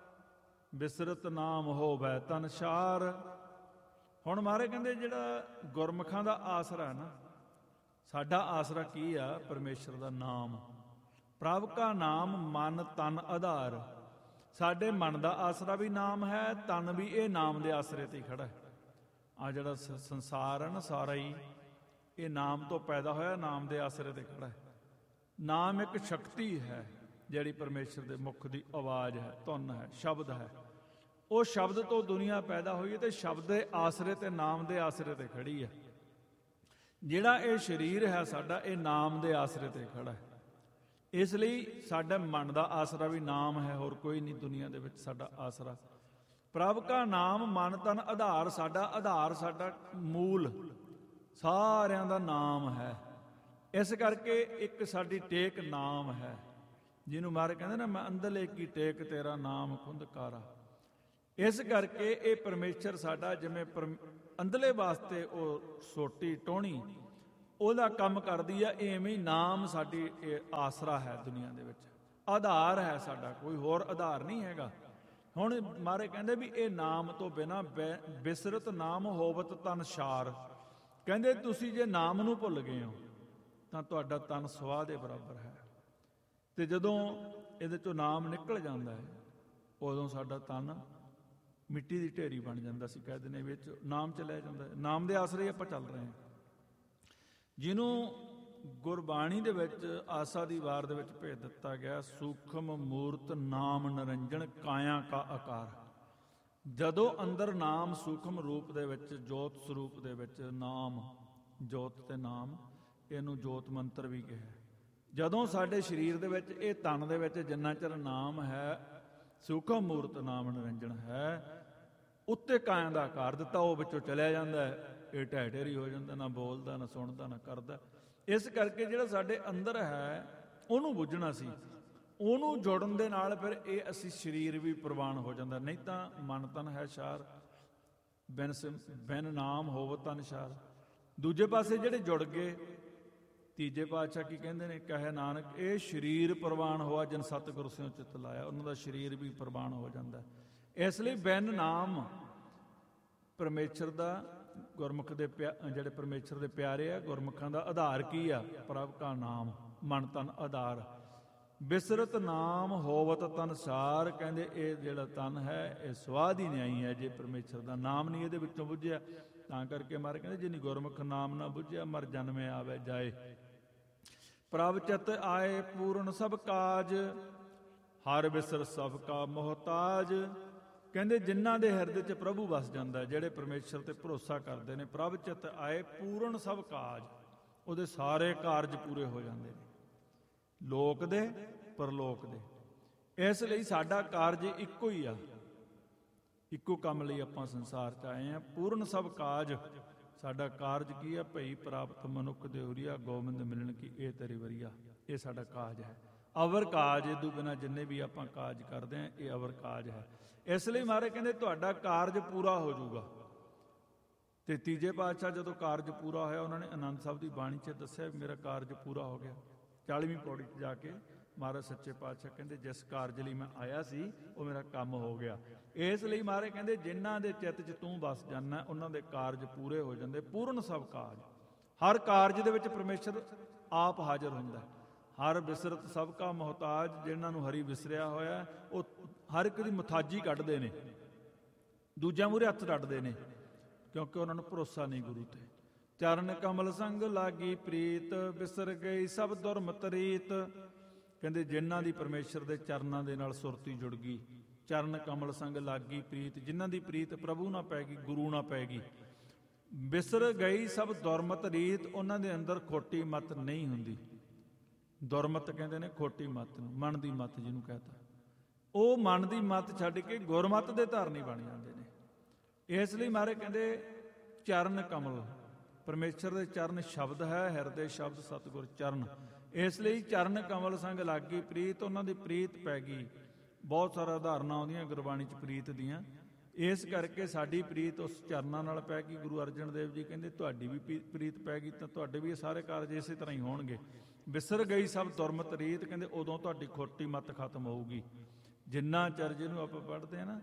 ਬਿਸਰਤ ਨਾਮ ਹੋਵੈ ਤਨ ਸਾਰ। ਹੁਣ ਮਾਰੇ ਕਹਿੰਦੇ ਜਿਹੜਾ ਗੁਰਮੁਖਾਂ ਦਾ ਆਸਰਾ ਨਾ, ਸਾਡਾ ਆਸਰਾ ਕੀ ਆ? ਪਰਮੇਸ਼ਰ ਦਾ ਨਾਮ। ਪ੍ਰਭ ਕਾ ਨਾਮ ਮਨ ਤਨ ਆਧਾਰ। ਸਾਡੇ ਮਨ ਦਾ ਆਸਰਾ ਵੀ ਨਾਮ ਹੈ, ਤਨ ਵੀ ਇਹ ਨਾਮ ਦੇ ਆਸਰੇ ਤੇ ਖੜਾ ਹੈ। ਆ ਜਿਹੜਾ ਸੰਸਾਰ ਹੈ ਨਾ ਸਾਰਾ ਹੀ ਇਹ ਨਾਮ ਤੋਂ ਪੈਦਾ ਹੋਇਆ, ਨਾਮ ਦੇ ਆਸਰੇ ਤੇ ਖੜਾ ਹੈ। ਨਾਮ ਇੱਕ ਸ਼ਕਤੀ ਹੈ ਜਿਹੜੀ ਪਰਮੇਸ਼ਰ ਦੇ ਮੁਖ ਦੀ ਆਵਾਜ਼ ਹੈ, ਧੁਨ ਹੈ, ਸ਼ਬਦ ਹੈ। ਉਹ ਸ਼ਬਦ ਤੋਂ ਦੁਨੀਆ ਪੈਦਾ ਹੋਈ ਹੈ ਤੇ ਸ਼ਬਦ ਦੇ ਆਸਰੇ ਤੇ, ਨਾਮ ਦੇ ਆਸਰੇ ਤੇ ਖੜੀ ਹੈ। ਜਿਹੜਾ ਇਹ ਸਰੀਰ ਹੈ ਸਾਡਾ, ਇਹ ਨਾਮ ਦੇ ਆਸਰੇ ਤੇ ਖੜਾ ਹੈ। ਇਸ ਲਈ ਸਾਡਾ ਮਨ ਦਾ ਆਸਰਾ ਵੀ ਨਾਮ ਹੈ, ਹੋਰ ਕੋਈ ਨਹੀਂ ਦੁਨੀਆ ਦੇ ਵਿੱਚ ਸਾਡਾ ਆਸਰਾ। ਪ੍ਰਭ ਕਾ ਨਾਮ ਮਨ ਤਨ ਆਧਾਰ। ਸਾਡਾ ਆਧਾਰ, ਸਾਡਾ ਮੂਲ ਸਾਰਿਆਂ ਦਾ ਨਾਮ ਹੈ। ਇਸ ਕਰਕੇ ਇੱਕ ਸਾਡੀ ਟੇਕ ਨਾਮ ਹੈ, ਜਿਹਨੂੰ ਮਾਰੇ ਕਹਿੰਦੇ ਨਾ ਮੈਂ ਅੰਦਲੇ ਕੀ ਟੇਕ ਤੇਰਾ ਨਾਮ ਖੁੰਦਕਾਰਾ। ਇਸ ਕਰਕੇ ਇਹ ਪਰਮੇਸ਼ਰ ਸਾਡਾ ਜਿਵੇਂ ਪਰਮ ਅੰਦਰਲੇ ਵਾਸਤੇ ਉਹ ਸੋਟੀ ਟੋਹਣੀ ਉਹਦਾ ਕੰਮ ਕਰਦੀ ਆ, ਇਵੇਂ ਹੀ ਨਾਮ ਸਾਡੀ ਇਹ ਆਸਰਾ ਹੈ ਦੁਨੀਆ ਦੇ ਵਿੱਚ, ਆਧਾਰ ਹੈ ਸਾਡਾ, ਕੋਈ ਹੋਰ ਆਧਾਰ ਨਹੀਂ ਹੈਗਾ। ਹੁਣ ਮਾਰੇ ਕਹਿੰਦੇ ਵੀ ਇਹ ਨਾਮ ਤੋਂ ਬਿਨਾਂ ਬਿਸਰਤ ਨਾਮ ਹੋਵਤ ਤਨ ਸਾਰ। ਕਹਿੰਦੇ ਤੁਸੀਂ ਜੇ ਨਾਮ ਨੂੰ ਭੁੱਲ ਗਏ ਹੋ ਤਾਂ ਤੁਹਾਡਾ ਤਨ ਸਵਾਹ ਦੇ ਬਰਾਬਰ ਹੈ। ਤੇ ਜਦੋਂ ਇਹਦੇ ਚੋਂ ਨਾਮ ਨਿਕਲ ਜਾਂਦਾ ਹੈ ਉਦੋਂ ਸਾਡਾ ਤਨ ਮਿੱਟੀ ਦੀ ਢੇਰੀ ਬਣ ਜਾਂਦਾ। ਅਸੀਂ ਕਹਿ ਦਿੰਦੇ ਵਿੱਚ ਨਾਮ ਚਲਿਆ ਜਾਂਦਾ, ਨਾਮ ਦੇ ਆਸਰੇ ਆਪਾਂ ਚੱਲ ਰਹੇ ਹਾਂ। ਜਿਹਨੂੰ ਗੁਰਬਾਣੀ ਦੇ ਵਿੱਚ ਆਸਾ ਦੀ ਵਾਰ ਦੇ ਵਿੱਚ ਭੇਜ ਦਿੱਤਾ ਗਿਆ, ਸੂਖਮ ਮੂਰਤ ਨਾਮ ਨਿਰੰਜਨ ਕਾਇਆ ਕਾ ਆਕਾਰ। ਜਦੋਂ ਅੰਦਰ ਨਾਮ ਸੂਖਮ ਰੂਪ ਦੇ ਵਿੱਚ, ਜੋਤ ਸਰੂਪ ਦੇ ਵਿੱਚ ਨਾਮ, ਜੋਤ ਤੇ ਨਾਮ, ਇਹਨੂੰ ਜੋਤ ਮੰਤਰ ਵੀ ਕਿਹਾ। ਜਦੋਂ ਸਾਡੇ ਸਰੀਰ ਦੇ ਵਿੱਚ ਇਹ ਤਨ ਦੇ ਵਿੱਚ ਜਿੰਨਾ ਚਿਰ ਨਾਮ ਹੈ, ਸੂਖਮ ਮੂਰਤ ਨਾਮ ਨਿਰੰਜਨ ਹੈ, ਉੱਤੇ ਕਾਇਆ ਦਾ ਆਕਾਰ ਦਿੱਤਾ, ਉਹ ਵਿੱਚੋਂ ਚਲਿਆ ਜਾਂਦਾ ਹੈ, ਇਹ ਢਹਿ ਢੇਰੀ ਹੋ ਜਾਂਦਾ, ਨਾ ਬੋਲਦਾ, ਨਾ ਸੁਣਦਾ, ਨਾ ਕਰਦਾ। ਇਸ ਕਰਕੇ ਜਿਹੜਾ ਸਾਡੇ ਅੰਦਰ ਹੈ ਉਹਨੂੰ ਬੁੱਝਣਾ ਸੀ, ਉਹਨੂੰ ਜੁੜਨ ਦੇ ਨਾਲ ਫਿਰ ਇਹ ਅਸੀਂ ਸਰੀਰ ਵੀ ਪ੍ਰਵਾਨ ਹੋ ਜਾਂਦਾ। ਨਹੀਂ ਤਾਂ ਮਨ ਤਨ ਹੈ ਸਾਰ, ਬਿਨ ਬਿਨ ਨਾਮ ਹੋਵ ਤਨ ਸਾਰ। ਦੂਜੇ ਪਾਸੇ ਜਿਹੜੇ ਜੁੜ ਗਏ, ਤੀਜੇ ਪਾਤਸ਼ਾਹ ਕੀ ਕਹਿੰਦੇ ਨੇ, ਕਹੇ ਨਾਨਕ ਇਹ ਸਰੀਰ ਪ੍ਰਵਾਨ ਹੋਆ ਜਿਨ ਸਤਿਗੁਰ ਸਿਉ ਚਿਤ ਲਾਇਆ। ਉਹਨਾਂ ਦਾ ਸਰੀਰ ਵੀ ਪ੍ਰਵਾਨ ਹੋ ਜਾਂਦਾ। ਇਸ ਲਈ ਬਿਨ ਨਾਮ ਪਰਮੇਸ਼ਰ ਦਾ, ਗੁਰਮੁਖ ਦੇ ਪਿਆ ਜਿਹੜੇ ਪਰਮੇਸ਼ਰ ਦੇ ਪਿਆਰੇ ਆ, ਗੁਰਮੁਖਾਂ ਦਾ ਆਧਾਰ ਕੀ ਆ? ਪ੍ਰਭ ਕਾ ਨਾਮ, ਮਨ ਤਨ ਆਧਾਰ। ਬਿਸਰਤ ਨਾਮ ਹੋਵਤ ਤਨ ਸਾਰ। ਕਹਿੰਦੇ ਇਹ ਜਿਹੜਾ ਤਨ ਹੈ ਇਹ ਸਵਾਦ ਹੀ ਨਿਆਈ ਹੈ ਜੇ ਪਰਮੇਸ਼ਰ ਦਾ ਨਾਮ ਨਹੀਂ ਇਹਦੇ ਵਿੱਚੋਂ ਬੁੱਝਿਆ। ਤਾਂ ਕਰਕੇ ਮਾਰੇ ਕਹਿੰਦੇ ਜਿਨੀ ਗੁਰਮੁਖ ਨਾਮ ਨਾ ਬੁੱਝਿਆ ਮਰ ਜਨਮੇ ਆਵੇ ਜਾਏ। ਪ੍ਰਭ ਚਿਤ ਆਏ ਪੂਰਨ ਸਭ ਕਾਜ, ਹਰ ਬਿਸਰ ਸਭ ਕਾ ਮੁਹਤਾਜ। ਕਹਿੰਦੇ ਜਿਨ੍ਹਾਂ ਦੇ ਹਿਰਦੇ 'ਚ ਪ੍ਰਭੂ ਵਸ ਜਾਂਦਾ, ਜਿਹੜੇ ਪਰਮੇਸ਼ਰ ਤੇ ਭਰੋਸਾ ਕਰਦੇ ਨੇ, ਪ੍ਰਭ ਚਿਤ ਆਏ ਪੂਰਨ ਸਭ ਕਾਜ, ਉਹਦੇ ਸਾਰੇ ਕਾਰਜ ਪੂਰੇ ਹੋ ਜਾਂਦੇ ਨੇ, ਲੋਕ ਦੇ ਪਰਲੋਕ ਦੇ। ਇਸ ਲਈ ਸਾਡਾ ਕਾਰਜ ਇੱਕੋ ਹੀ ਆ, ਇੱਕੋ ਕੰਮ ਲਈ ਆਪਾਂ ਸੰਸਾਰ 'ਚ ਆਏ ਹਾਂ। ਪੂਰਨ ਸਭ ਕਾਜ, ਸਾਡਾ ਕਾਰਜ ਕੀ ਆ? ਭਈ ਪ੍ਰਾਪਤ ਮਨੁੱਖ ਦੇ ਉਰੀਆ, ਗੋਬਿੰਦ ਮਿਲਣ ਕੀ ਇਹ ਤੇਰੀ ਵਰੀਆ। ਇਹ ਸਾਡਾ ਕਾਜ ਹੈ, ਅਵਰ ਕਾਜ। ਇਹਦੂ ਬਿਨਾਂ ਜਿੰਨੇ ਵੀ ਆਪਾਂ ਕਾਜ ਕਰਦੇ ਹਾਂ ਇਹ ਅਵਰ ਕਾਜ ਹੈ। ਇਸ ਲਈ ਮਹਾਰਾਜ ਕਹਿੰਦੇ ਤੁਹਾਡਾ ਕਾਰਜ ਪੂਰਾ ਹੋ ਜਾਊਗਾ। ਤੇ ਤੀਜੇ ਪਾਤਸ਼ਾਹ ਜਦੋਂ ਕਾਰਜ ਪੂਰਾ ਹੋਇਆ, ਉਹਨਾਂ ਨੇ ਆਨੰਦ ਸਾਹਿਬ ਦੀ ਬਾਣੀ 'ਚ ਦੱਸਿਆ ਮੇਰਾ ਕਾਰਜ ਪੂਰਾ ਹੋ ਗਿਆ। ਚਾਲੀਵੀਂ ਪੌੜੀ 'ਚ ਜਾ ਕੇ ਮਹਾਰਾਜ ਸੱਚੇ ਪਾਤਸ਼ਾਹ ਕਹਿੰਦੇ ਜਿਸ ਕਾਰਜ ਲਈ ਮੈਂ ਆਇਆ ਸੀ ਉਹ ਮੇਰਾ ਕੰਮ ਹੋ ਗਿਆ। ਇਸ ਲਈ ਮਹਾਰਾਜ ਕਹਿੰਦੇ ਜਿਨ੍ਹਾਂ ਦੇ ਚਿੱਤ 'ਚ ਤੂੰ ਵਸ ਜਾਂਦਾ ਉਹਨਾਂ ਦੇ ਕਾਰਜ ਪੂਰੇ ਹੋ ਜਾਂਦੇ। ਪੂਰਨ ਸਭ ਕਾਜ, ਹਰ ਕਾਰਜ ਦੇ ਵਿੱਚ ਪਰਮੇਸ਼ਰ ਆਪ ਹਾਜ਼ਰ ਹੁੰਦਾ। ਹਰ ਬਿਸਰਤ ਸਭ ਕਾ ਮੁਹਤਾਜ, ਜਿਨ੍ਹਾਂ ਨੂੰ ਹਰੀ ਵਿਸਰਿਆ ਹੋਇਆ ਉਹ ਹਰ ਇੱਕ ਦੀ ਮੁਥਾਜੀ ਕੱਢਦੇ ਨੇ, ਦੂਜਿਆਂ ਮੂਹਰੇ ਹੱਥ ਡੱਟਦੇ ਨੇ, ਕਿਉਂਕਿ ਉਹਨਾਂ ਨੂੰ ਭਰੋਸਾ ਨਹੀਂ ਗੁਰੂ ਤੇ। ਚਰਨ ਕਮਲ ਸੰਗ ਲਾਗੀ ਪ੍ਰੀਤ, ਬਿਸਰ ਗਈ ਸਭ ਦੁਰਮਤ ਰੀਤ। ਕਹਿੰਦੇ ਜਿਨ੍ਹਾਂ ਦੀ ਪਰਮੇਸ਼ਰ ਦੇ ਚਰਨਾਂ ਦੇ ਨਾਲ ਸੁਰਤੀ ਜੁੜ ਗਈ, ਚਰਨ ਕਮਲ ਸੰਗ ਲਾਗੀ ਪ੍ਰੀਤ, ਜਿਨ੍ਹਾਂ ਦੀ ਪ੍ਰੀਤ ਪ੍ਰਭੂ ਨਾਲ ਪੈ ਗਈ, ਗੁਰੂ ਨਾਲ ਪੈ ਗਈ। ਬਿਸਰ ਗਈ ਸਭ ਦੁਰਮਤ ਰੀਤ, ਉਹਨਾਂ ਦੇ ਅੰਦਰ ਖੋਟੀ ਮਤ ਨਹੀਂ ਹੁੰਦੀ। ਦੁਰਮਤ ਕਹਿੰਦੇ ਨੇ ਖੋਟੀ ਮਤ ਨੂੰ, ਮਨ ਦੀ ਮਤ ਜਿਹਨੂੰ ਕਹਤਾ, ਉਹ ਮਨ ਦੀ ਮਤ ਛੱਡ ਕੇ ਗੁਰਮਤ ਦੇ ਧਾਰਨੀ ਬਣ ਜਾਂਦੇ ਨੇ। ਇਸ ਲਈ ਮਹਾਰਾਜ ਕਹਿੰਦੇ ਚਰਨ ਕਮਲ, ਪਰਮੇਸ਼ਰ ਦੇ ਚਰਨ ਸ਼ਬਦ ਹੈ, ਹਿਰਦੇ ਸ਼ਬਦ ਸਤਿਗੁਰ ਚਰਨ। ਇਸ ਲਈ ਚਰਨ ਕਮਲ ਸੰਗ ਲਾਗੀ ਪ੍ਰੀਤ, ਉਹਨਾਂ ਦੀ ਪ੍ਰੀਤ ਪੈ ਗਈ। ਬਹੁਤ ਸਾਰਾ ਉਦਾਹਰਨਾਂ ਆਉਂਦੀਆਂ ਗੁਰਬਾਣੀ 'ਚ ਪ੍ਰੀਤ ਦੀਆਂ। ਇਸ ਕਰਕੇ ਸਾਡੀ ਪ੍ਰੀਤ ਉਸ ਚਰਨਾਂ ਨਾਲ ਪੈ ਗਈ। ਗੁਰੂ ਅਰਜਨ ਦੇਵ ਜੀ ਕਹਿੰਦੇ ਤੁਹਾਡੀ ਵੀ ਪ੍ਰੀਤ ਪੈ ਗਈ ਤਾਂ ਤੁਹਾਡੇ ਵੀ ਇਹ ਸਾਰੇ ਕਾਰਜ ਇਸੇ ਤਰ੍ਹਾਂ ਹੀ ਹੋਣਗੇ। ਬਿਸਰ ਗਈ ਸਭ ਦੁਰਮਤ ਰੀਤ, ਕਹਿੰਦੇ ਉਦੋਂ ਤੁਹਾਡੀ ਖੋਟੀ ਮੱਤ ਖਤਮ ਹੋਊਗੀ। ਜਿੰਨਾ ਚਿਰ ਜਿਹਨੂੰ ਆਪਾਂ ਪੜ੍ਹਦੇ ਹਾਂ ਨਾ,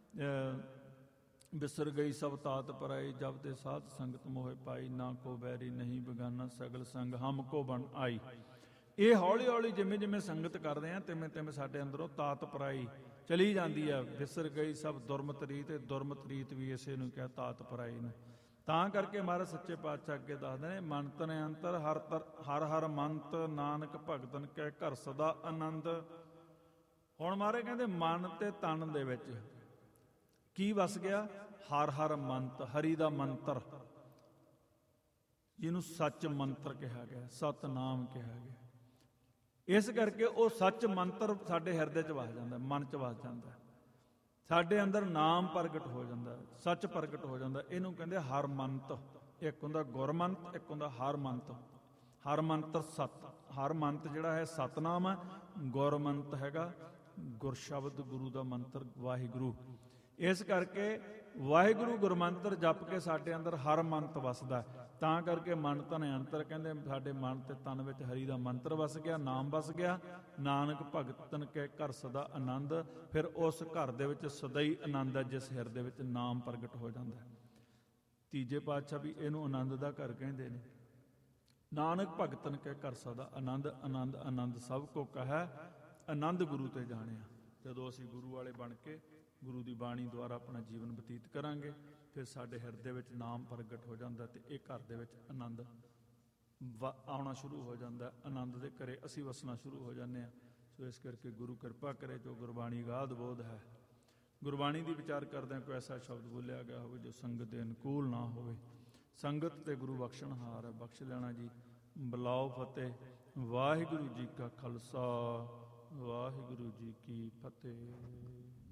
ਬਿਸਰ ਗਈ ਸਭ ਤਾਤ ਪਰਾਈ, ਜਬ ਤੇ ਸਾਧ ਸੰਗਤ ਮੋਹਿ ਪਾਈ, ਨਾ ਕੋ ਬੈਰੀ ਨਹੀਂ ਬਗਾਨਾ, ਸਗਲ ਸੰਗ ਹਮ ਕੋ ਬਣ ਆਈ। ਇਹ ਹੌਲੀ ਹੌਲੀ ਜਿਵੇਂ ਜਿਵੇਂ ਸੰਗਤ ਕਰਦੇ ਆ ਤਿਵੇਂ ਤਿਵੇਂ ਸਾਡੇ ਅੰਦਰੋਂ ਤਾਤ ਪਰਾਈ ਚਲੀ ਜਾਂਦੀ ਆ। ਬਿਸਰ ਗਈ ਸਭ ਦੁਰਮਤ ਰੀਤ, ਦੁਰਮਤ ਰੀਤ ਵੀ ਇਸੇ ਨੂੰ ਕਿਹਾ, ਤਾਤ ਪਰਾਈ ਨੂੰ। ਤਾਂ ਕਰਕੇ ਮਹਾਰਾਜ ਸੱਚੇ ਪਾਤਸ਼ਾਹ ਅੱਗੇ ਦੱਸਦੇ ਨੇ, ਮਨ ਤਨ ਅੰਤਰ ਹਰ ਹਰ ਹਰ ਮੰਤ, ਨਾਨਕ ਭਗਤਨ ਕੈ ਘਰ ਸਦਾ ਆਨੰਦ। ਹੁਣ ਮਹਾਰਾਜ ਕਹਿੰਦੇ ਮਨ ਤੇ ਤਨ ਦੇ ਵਿੱਚ ਕੀ ਵਸ ਗਿਆ? ਹਰ ਹਰ ਮੰਤ, ਹਰੀ ਦਾ ਮੰਤਰ, ਜਿਹਨੂੰ ਸੱਚ ਮੰਤਰ ਕਿਹਾ ਗਿਆ, ਸਤਨਾਮ ਕਿਹਾ ਗਿਆ। ਇਸ ਕਰਕੇ ਉਹ ਸੱਚ ਮੰਤਰ ਸਾਡੇ ਹਿਰਦੇ 'ਚ ਵਸ ਜਾਂਦਾ, ਮਨ 'ਚ ਵਸ ਜਾਂਦਾ, ਸਾਡੇ ਅੰਦਰ ਨਾਮ ਪ੍ਰਗਟ ਹੋ ਜਾਂਦਾ, ਸੱਚ ਪ੍ਰਗਟ ਹੋ ਜਾਂਦਾ। ਇਹਨੂੰ ਕਹਿੰਦੇ ਹਰ ਮੰਤ। ਇੱਕ ਹੁੰਦਾ ਗੁਰਮੰਤ, ਇੱਕ ਹੁੰਦਾ ਹਰ ਮੰਤ। ਹਰ ਮੰਤਰ ਸਤ, ਹਰ ਮੰਤ ਜਿਹੜਾ ਹੈ ਸਤਨਾਮ ਹੈ, ਗੁਰਮੰਤ ਹੈਗਾ ਗੁਰ ਸ਼ਬਦ, ਗੁਰੂ ਦਾ ਮੰਤਰ ਵਾਹਿਗੁਰੂ। ਇਸ ਕਰਕੇ ਵਾਹਿਗੁਰੂ ਗੁਰਮੰਤਰ ਜਪ ਕੇ ਸਾਡੇ ਅੰਦਰ ਹਰ ਮੰਤ ਵਸਦਾ। ਤਾਂ ਕਰਕੇ ਮਨ ਤਨ ਅੰਤਰ ਕਹਿੰਦੇ ਸਾਡੇ ਮਨ ਤੇ ਤਨ ਵਿੱਚ ਹਰੀ ਦਾ ਮੰਤਰ ਵਸ ਗਿਆ, ਨਾਮ ਵਸ ਗਿਆ। ਨਾਨਕ ਭਗਤਨ ਕੇ ਘਰ ਸਦਾ ਆਨੰਦ। ਫਿਰ ਉਸ ਘਰ ਦੇ ਵਿੱਚ ਸਦਾ ਹੀ ਆਨੰਦ ਹੈ ਜਿਸ ਹਿਰਦੇ ਵਿੱਚ ਨਾਮ ਪ੍ਰਗਟ ਹੋ ਜਾਂਦਾ। ਤੀਜੇ ਪਾਤਸ਼ਾਹ ਵੀ ਇਹਨੂੰ ਆਨੰਦ ਦਾ ਘਰ ਕਹਿੰਦੇ ਨੇ। ਨਾਨਕ ਭਗਤਨ ਕੇ ਘਰ ਸਦਾ ਆਨੰਦ। ਆਨੰਦ ਆਨੰਦ ਸਭ ਕੋ ਕਹੈ, ਆਨੰਦ ਗੁਰੂ ਤੇ ਜਾਣਿਆ। ਜਦੋਂ ਅਸੀਂ ਗੁਰੂ ਵਾਲੇ ਬਣ ਕੇ ਗੁਰੂ ਦੀ ਬਾਣੀ ਦੁਆਰਾ ਆਪਣਾ ਜੀਵਨ ਬਤੀਤ ਕਰਾਂਗੇ, ਫਿਰ ਸਾਡੇ ਹਿਰਦੇ ਵਿੱਚ ਨਾਮ ਪ੍ਰਗਟ ਹੋ ਜਾਂਦਾ ਤੇ ਇਹ ਘਰ ਦੇ ਵਿੱਚ ਆਨੰਦ ਆਉਣਾ ਸ਼ੁਰੂ ਹੋ ਜਾਂਦਾ। ਆਨੰਦ ਦੇ ਘਰੇ ਅਸੀਂ ਵਸਣਾ ਸ਼ੁਰੂ ਹੋ ਜਾਂਦੇ ਹਾਂ। ਸੋ ਇਸ ਕਰਕੇ ਗੁਰੂ ਕਿਰਪਾ ਕਰੇ ਜੋ ਗੁਰਬਾਣੀ ਅਗਾਧ ਬੋਧ ਹੈ। ਗੁਰਬਾਣੀ ਦੀ ਵਿਚਾਰ ਕਰਦਿਆਂ ਕੋਈ ਐਸਾ ਸ਼ਬਦ ਬੋਲਿਆ ਗਿਆ ਹੋਵੇ ਜੋ ਸੰਗਤ ਦੇ ਅਨੁਕੂਲ ਨਾ ਹੋਵੇ। ਸੰਗਤ ਤੇ ਗੁਰੂ ਬਖਸ਼ਣਹਾਰ ਹੈ, ਬਖਸ਼ ਲੈਣਾ ਜੀ। ਬੁਲਾਓ ਫਤਿਹ। ਵਾਹਿਗੁਰੂ ਜੀ ਕਾ ਖਾਲਸਾ, ਵਾਹਿਗੁਰੂ ਜੀ ਕੀ ਫਤਿਹ।